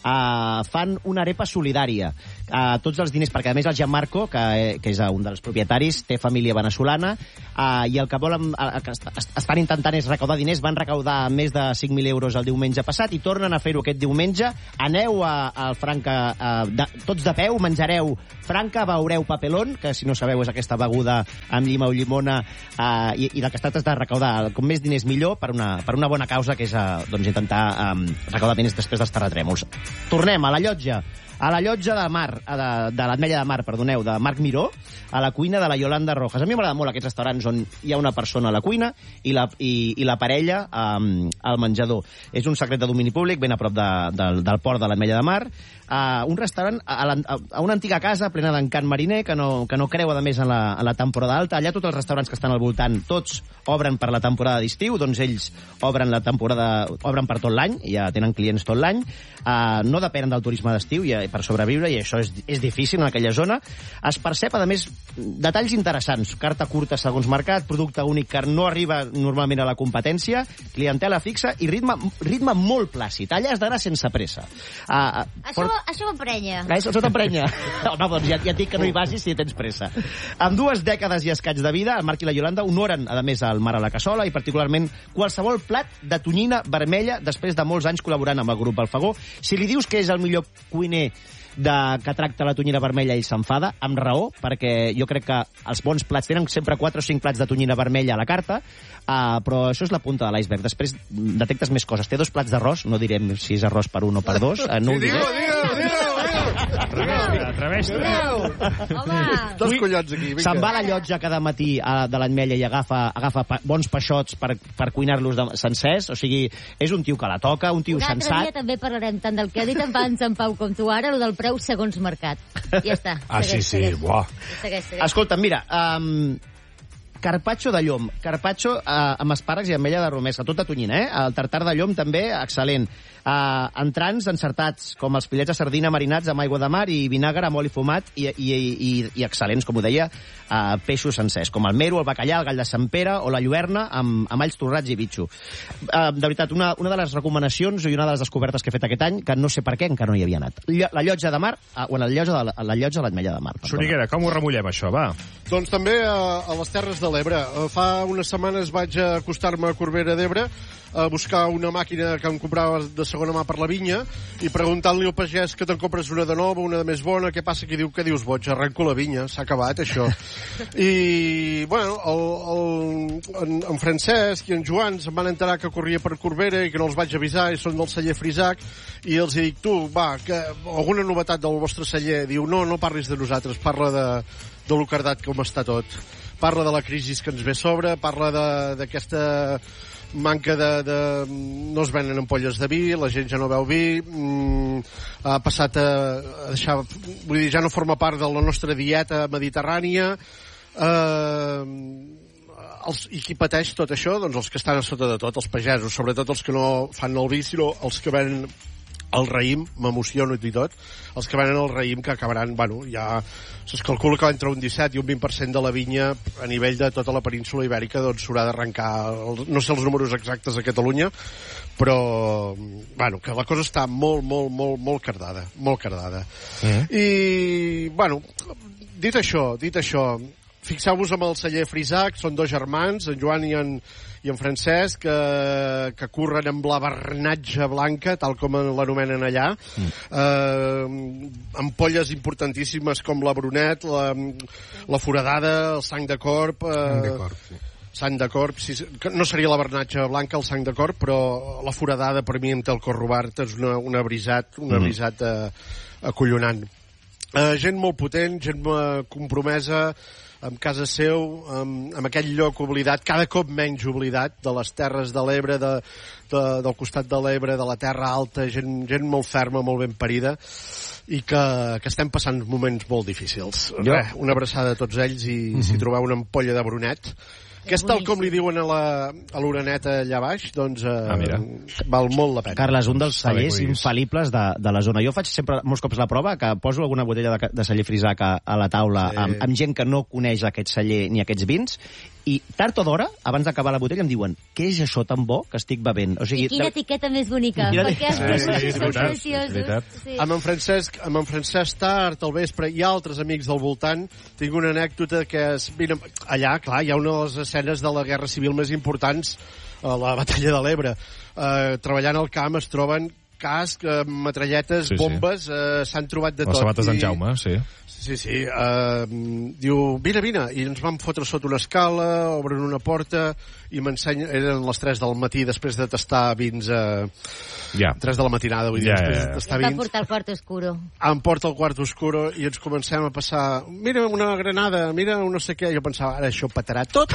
Uh, fan una arepa solidària. Uh, tots els diners, perquè a més el Gianmarco, que, que és un dels propietaris, té família veneçolana, uh, i el que volen, uh, que est estan intentant és recaudar diners, van recaudar més de cinc mil euros el diumenge passat i tornen a fer-ho aquest diumenge. Aneu al Franca, uh, de, tots de peu, menjareu Franca, beureu papelón, que si no sabeu és aquesta beguda amb llima o llimona, uh, i, i del que es tracta és de recaudar com més diners millor per una, per una bona causa, que és uh, doncs, intentar um, recaudar diners després dels terratrèmols. Tornem a la llotja, a la llotja de Mar, de, de l'Ametlla de Mar, perdoneu, de Marc Miró, a la cuina de la Yolanda Rojas. A mi m'agrada molt aquests restaurants on hi ha una persona a la cuina i la, i, i la parella um, al menjador. És un secret de domini públic, ben a prop de, de, del port de l'Ametlla de Mar. Uh, un restaurant a, la, a una antiga casa plena d'encant mariner que no, que no creu, a més, en la, en la temporada alta. Allà tots els restaurants que estan al voltant, tots obren per la temporada d'estiu, doncs ells obren la temporada, obren per tot l'any, ja tenen clients tot l'any. Uh, no depenen del turisme d'estiu i, per sobreviure, i això és, és difícil en aquella zona. Es percep, a més, detalls interessants. Carta curta segons mercat, producte únic que no arriba normalment a la competència, clientela fixa i ritme, ritme molt plàcid. Allà has d'anar sense pressa. Uh, això, por... això m'emprenya. Això t'emprenya. Home, doncs ja, ja et dic que no hi vagis si tens pressa. Amb dues dècades i escaig de vida, el Marc i la Yolanda honoren, a més, el mar a la cassola i particularment qualsevol plat de tonyina vermella després de molts anys col·laborant amb el grup Alfagó. Si li dius que és el millor cuiner de, que tracta la tonyina vermella, ell s'enfada, amb raó, perquè jo crec que els bons plats tenen sempre quatre o cinc plats de tonyina vermella a la carta, uh, però això és la punta de l'iceberg. Després detectes més coses. Té dos plats d'arròs, no direm si és arròs per un o per dos, uh, no ho diré. Digue-ho, digue-ho, Atreveix-te. Dos collons aquí. Se'n va a la llotja cada matí a, de l'Ametlla i agafa, agafa pa, bons peixots per, per cuinar-los sencers. O sigui, és un tio que la toca, un tio un sensat. Un altre dia també parlarem tant del que ha dit abans en Pau com tu ara, o del preu segons mercat. Ja està. Ah, segueix, sí, sí, segueix. buah. Segueix, segueix. Escolta, mira, um, carpaccio de llom, carpaccio uh, amb espàrrecs i ametlla de romesca, tot de tonyina, eh? El tartar de llom també, excel·lent. Uh, entrants encertats, com els filets de sardina marinats amb aigua de mar i vinagre amb oli fumat i, i, i, i excel·lents, com ho deia, uh, peixos sencers, com el mero, el bacallà, el gall de Sant Pere o la lluerna amb, amb alls torrats i bitxo. Uh, de veritat, una, una de les recomanacions i una de les descobertes que he fet aquest any, que no sé per què encara no hi havia anat. La llotja de mar, uh, bueno, la llotja de, la llotja de l'Ametlla de Mar. Soriguera, com ho remullem, això, va? Doncs també a, a les Terres de l'Ebre. Fa unes setmanes vaig acostar-me a Corbera d'Ebre a buscar una màquina que em comprava de segona mà per la vinya i preguntant-li al pagès que te'n compres una de nova, una de més bona, què passa? Que diu, què dius, boig? Arrenco la vinya, s'ha acabat, això. I, bueno, el, el, en, en Francesc i en Joan se'n van enterar que corria per Corbera i que no els vaig avisar i són del celler Frisac i els dic, tu, va, que alguna novetat del vostre celler? Diu, no, no parlis de nosaltres, parla de, de lo cardat com està tot. Parla de la crisi que ens ve a sobre, parla d'aquesta manca de, de... no es venen ampolles de vi, la gent ja no veu vi, mm, ha passat a, a deixar... Vull dir, ja no forma part de la nostra dieta mediterrània. Eh, els, I qui pateix tot això? Doncs els que estan a sota de tot, els pagesos, sobretot els que no fan el vi, sinó els que venen el raïm, m'emociono i tot, els que venen el raïm que acabaran, bueno, ja es calcula que entre un disset i un vint per cent de la vinya a nivell de tota la península ibèrica doncs s'haurà d'arrencar, no sé els números exactes a Catalunya, però bueno, que la cosa està molt, molt, molt, molt cardada, molt cardada. Mm. I, bueno, dit això, dit això, fixeu-vos amb el celler Frisac, són dos germans, en Joan i en, i en Francesc, que, que curren amb la bernatge blanca, tal com l'anomenen allà, mm. eh, ampolles importantíssimes com la Brunet, la, la Foradada, el sang de corp... Eh, sang de corp, sí. Sang de corp, sí, no seria la bernatge blanca, el sang de corp, però la Foradada per mi en té el cor robart, és una, una brisat, una mm. brisat eh, acollonant. Uh, gent molt potent, gent uh, compromesa amb casa seu, amb, amb aquell lloc oblidat, cada cop menys oblidat, de les Terres de l'Ebre, de, de, del costat de l'Ebre, de la Terra Alta, gent, gent molt ferma, molt ben parida, i que, que estem passant moments molt difícils. Jo. Res, una abraçada a tots ells i mm-hmm. si trobeu una ampolla de Brunet, que és tal com li diuen a la a l'Uraneta allà baix, doncs eh, ah, val molt la pena. Carles, un dels cellers infal·libles de, de la zona. Jo faig sempre molts cops la prova que poso alguna botella de, de celler Frisac a, a la taula sí. amb, amb gent que no coneix aquest celler ni aquests vins, i tard o d'hora, abans d'acabar la botella, em diuen què és això tan bo que estic bevent? O sigui, I quina de... etiqueta més bonica, Quina perquè els sí, productes sí, són preciosos. Sí. Amb en Francesc, amb en Francesc Tard, al vespre, i altres amics del voltant, tinc una anècdota que és... Mira, allà, clar, hi ha una de les escenes de la Guerra Civil més importants, a la Batalla de l'Ebre. Uh, treballant al camp es troben casc, uh, metralletes, sí, bombes, sí. Uh, s'han trobat de les tot. Les sabates i... d'en Jaume, sí. Sí, sí. Uh, diu, vine, vine. I ens vam fotre sota una escala, obren una porta i m'ensenya... Eren les tres del matí després de tastar vins... Uh, ja. tres de la matinada, vull dir, ja, després ja, ja. de tastar Va vins. portar el quart oscuro. Em porta el quart oscuro i ens comencem a passar... Mira una granada, mira un no sé què. Jo pensava, ara això petarà tot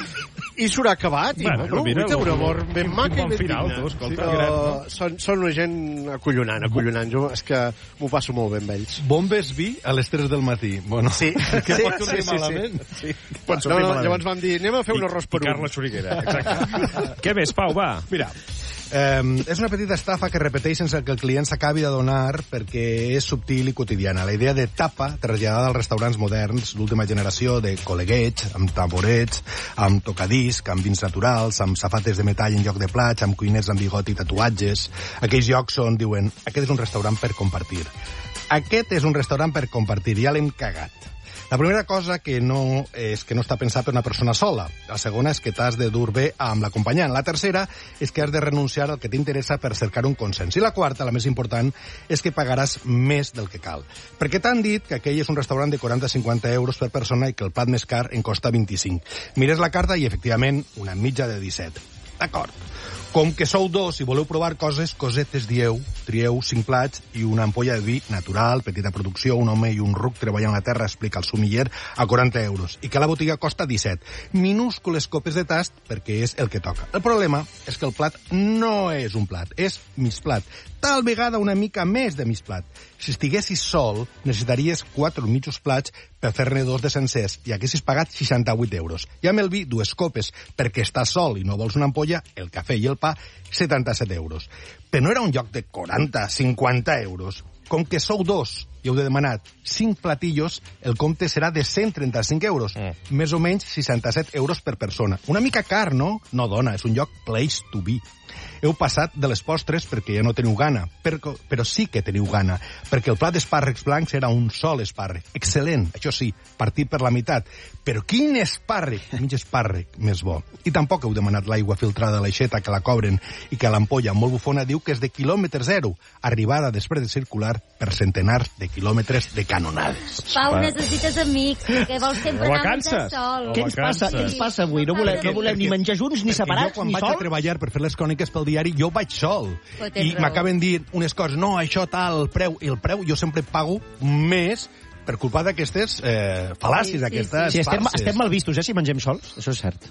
i s'haurà acabat. I, bueno, bueno, mira, té una mort ben maca i ben final, digna. tu, escolta, sí, gran, no? són, són una gent acollonant, acollonant. Jo és que m'ho passo molt bé amb ells. Bombes vi a les tres del matí. Bueno, sí, que sí, pot sortir sí, sí, malament. Sí. Sí. Pot no, no, malament. Llavors vam dir, anem a fer un arròs per un. I Carla Xuriguera, exacte. Què més, Pau, va? Mira, eh, és una petita estafa que repeteix sense que el client s'acabi de donar perquè és subtil i quotidiana. La idea de tapa traslladada als restaurants moderns, l'última generació de col·leguets, amb tamborets, amb tocadisc, amb vins naturals, amb safates de metall en lloc de plats, amb cuiners amb bigot i tatuatges. Aquells llocs on diuen, aquest és un restaurant per compartir. Aquest és un restaurant per compartir, ja l'hem cagat. La primera cosa que no és que no està pensat per una persona sola. La segona és que t'has de dur bé amb l'acompanyant. La tercera és que has de renunciar al que t'interessa per cercar un consens. I la quarta, la més important, és que pagaràs més del que cal. Perquè t'han dit que aquell és un restaurant de quaranta a cinquanta euros per persona i que el plat més car en costa vint-i-cinc. Mires la carta i, efectivament, una mitja de disset. D'acord. Com que sou dos i voleu provar coses, cosetes dieu, trieu cinc plats i una ampolla de vi natural, petita producció, un home i un ruc treballant la terra, explica el sumiller, a quaranta euros. I que la botiga costa disset. Minúscules copes de tast perquè és el que toca. El problema és que el plat no és un plat, és mig plat. Tal vegada una mica més de mig plat. Si estiguessis sol, necessitaries quatre mitjos plats per fer-ne dos de sencers i haguessis pagat seixanta-vuit euros. I amb el vi, dues copes, perquè estàs sol i no vols una ampolla, el cafè i el pa, setanta-set euros. Però no era un lloc de quaranta, cinquanta euros. Com que sou dos i heu de demanar cinc platillos, el compte serà de cent trenta-cinc euros. Mm. Més o menys seixanta-set euros per persona. Una mica car, no? No, dona, és un lloc place to be. Heu passat de les postres perquè ja no teniu gana, però, però sí que teniu gana, perquè el plat d'espàrrecs blancs era un sol espàrrec. Excel·lent, això sí, partit per la meitat. Però quin espàrrec, mig espàrrec, més bo. I tampoc heu demanat l'aigua filtrada a l'aixeta que la cobren i que l'ampolla molt bufona diu que és de quilòmetre zero, arribada després de circular per centenars de quilòmetres de canonades. Pau, necessites amics, perquè vols sempre anar a menjar sol. Què ens passa? Què ens passa avui? No volem, no volem ni menjar junts, ni separats, quan ni vaig sol? a treballar per fer les cròniques pel diari, jo vaig sol. I m'acaben dient unes coses, no, això tal, el preu, i el preu jo sempre pago més per culpa d'aquestes eh, fal·làcies, sí, aquestes sí, sí. Estem, farses. estem mal vistos, eh, si mengem sols, això és cert.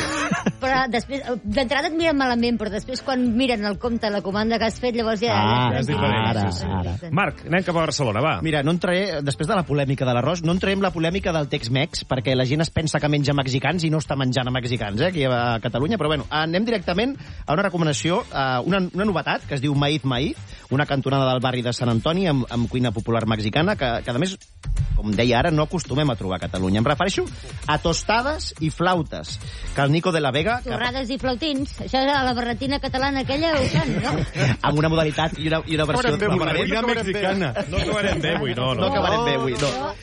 Però després, d'entrada et miren malament, però després quan miren el compte, la comanda que has fet, llavors ja... Ah, ja és diferent. Ara, ara. Marc, anem cap a Barcelona, va. Mira, no entraré, després de la polèmica de l'arròs, no entraré en la polèmica del Tex-Mex, perquè la gent es pensa que menja mexicans i no està menjant a mexicans, eh, aquí a Catalunya, però bueno, anem directament a una recomanació, a una, una novetat, que es diu Maíz Maíz, una cantonada del barri de Sant Antoni amb, amb cuina popular mexicana, que, que a més, com deia ara, no acostumem a trobar a Catalunya. Em refereixo a tostades i flautes, que el Nico de la Vega... Torrades i flautins. Això és la barretina catalana aquella, ho fan, no? Amb una modalitat i una, i una versió... No acabarem bé, mexicana. No acabarem bé avui, no, no. No acabarem bé avui, no.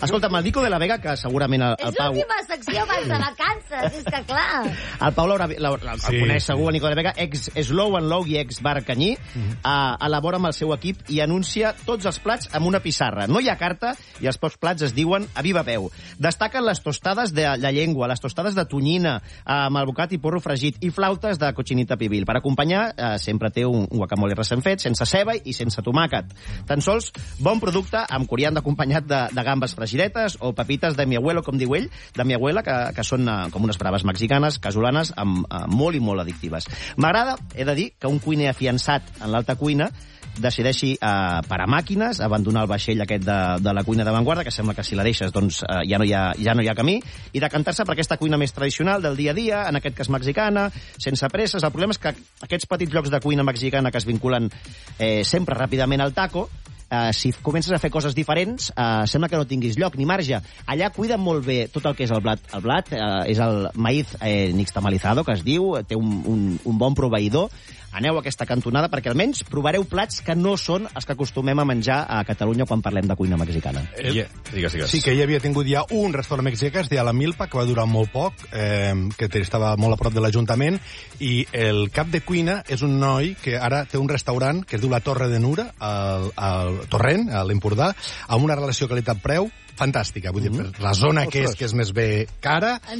Escolta'm, el Nico de la Vega, que segurament el, el És Pau... l'última secció abans de vacances, és que clar. El Pau l'haurà- l'haurà- el Sí, coneix sí. segur, el Nico de la Vega, ex Slow and Low i ex Bar Canyí, uh, elabora amb el seu equip i anuncia tots els plats amb una pissarra. No hi ha carta i els pocs plats es diuen a viva veu. Destaquen les tostades de la llengua, les tostades de tonyina, amb el bocat i porro fregit, i flautes de cochinita pibil. Per acompanyar, eh, sempre té un guacamole recent fet, sense ceba i sense tomàquet. Tan sols bon producte amb corianda acompanyat de, de gambes fregidetes o pepites de mi abuelo, com diu ell, de mi abuela, que, que són eh, com unes braves mexicanes, casolanes, amb, eh, molt i molt addictives. M'agrada, he de dir, que un cuiner afiançat en l'alta cuina decideixi eh, parar màquines, abandonar el vaixell aquest de, de la cuina d'avantguarda, que sembla que si la deixes doncs, eh, ja, no hi ha, ja no hi ha camí, i decantar-se per aquesta cuina més tradicional del dia a dia, en aquest cas mexicana, sense presses. El problema és que aquests petits llocs de cuina mexicana que es vinculen eh, sempre ràpidament al taco, Uh, si comences a fer coses diferents, uh, sembla que no tinguis lloc ni marge. Allà cuiden molt bé tot el que és el blat. El blat uh, és el maíz eh, nixtamalizado, que es diu, té un, un, un bon proveïdor. Aneu a aquesta cantonada perquè almenys provareu plats que no són els que acostumem a menjar a Catalunya quan parlem de cuina mexicana. El... Yeah. Digues, digues. Sí, que ell havia tingut ja un restaurant mexicà, es deia La Milpa, que va durar molt poc, eh, que estava molt a prop de l'Ajuntament, i el cap de cuina és un noi que ara té un restaurant que es diu La Torre de Nura, al, al Torrent, a l'Empordà, amb una relació qualitat-preu fantàstica. Vull dir, per la zona que és, que és més bé cara,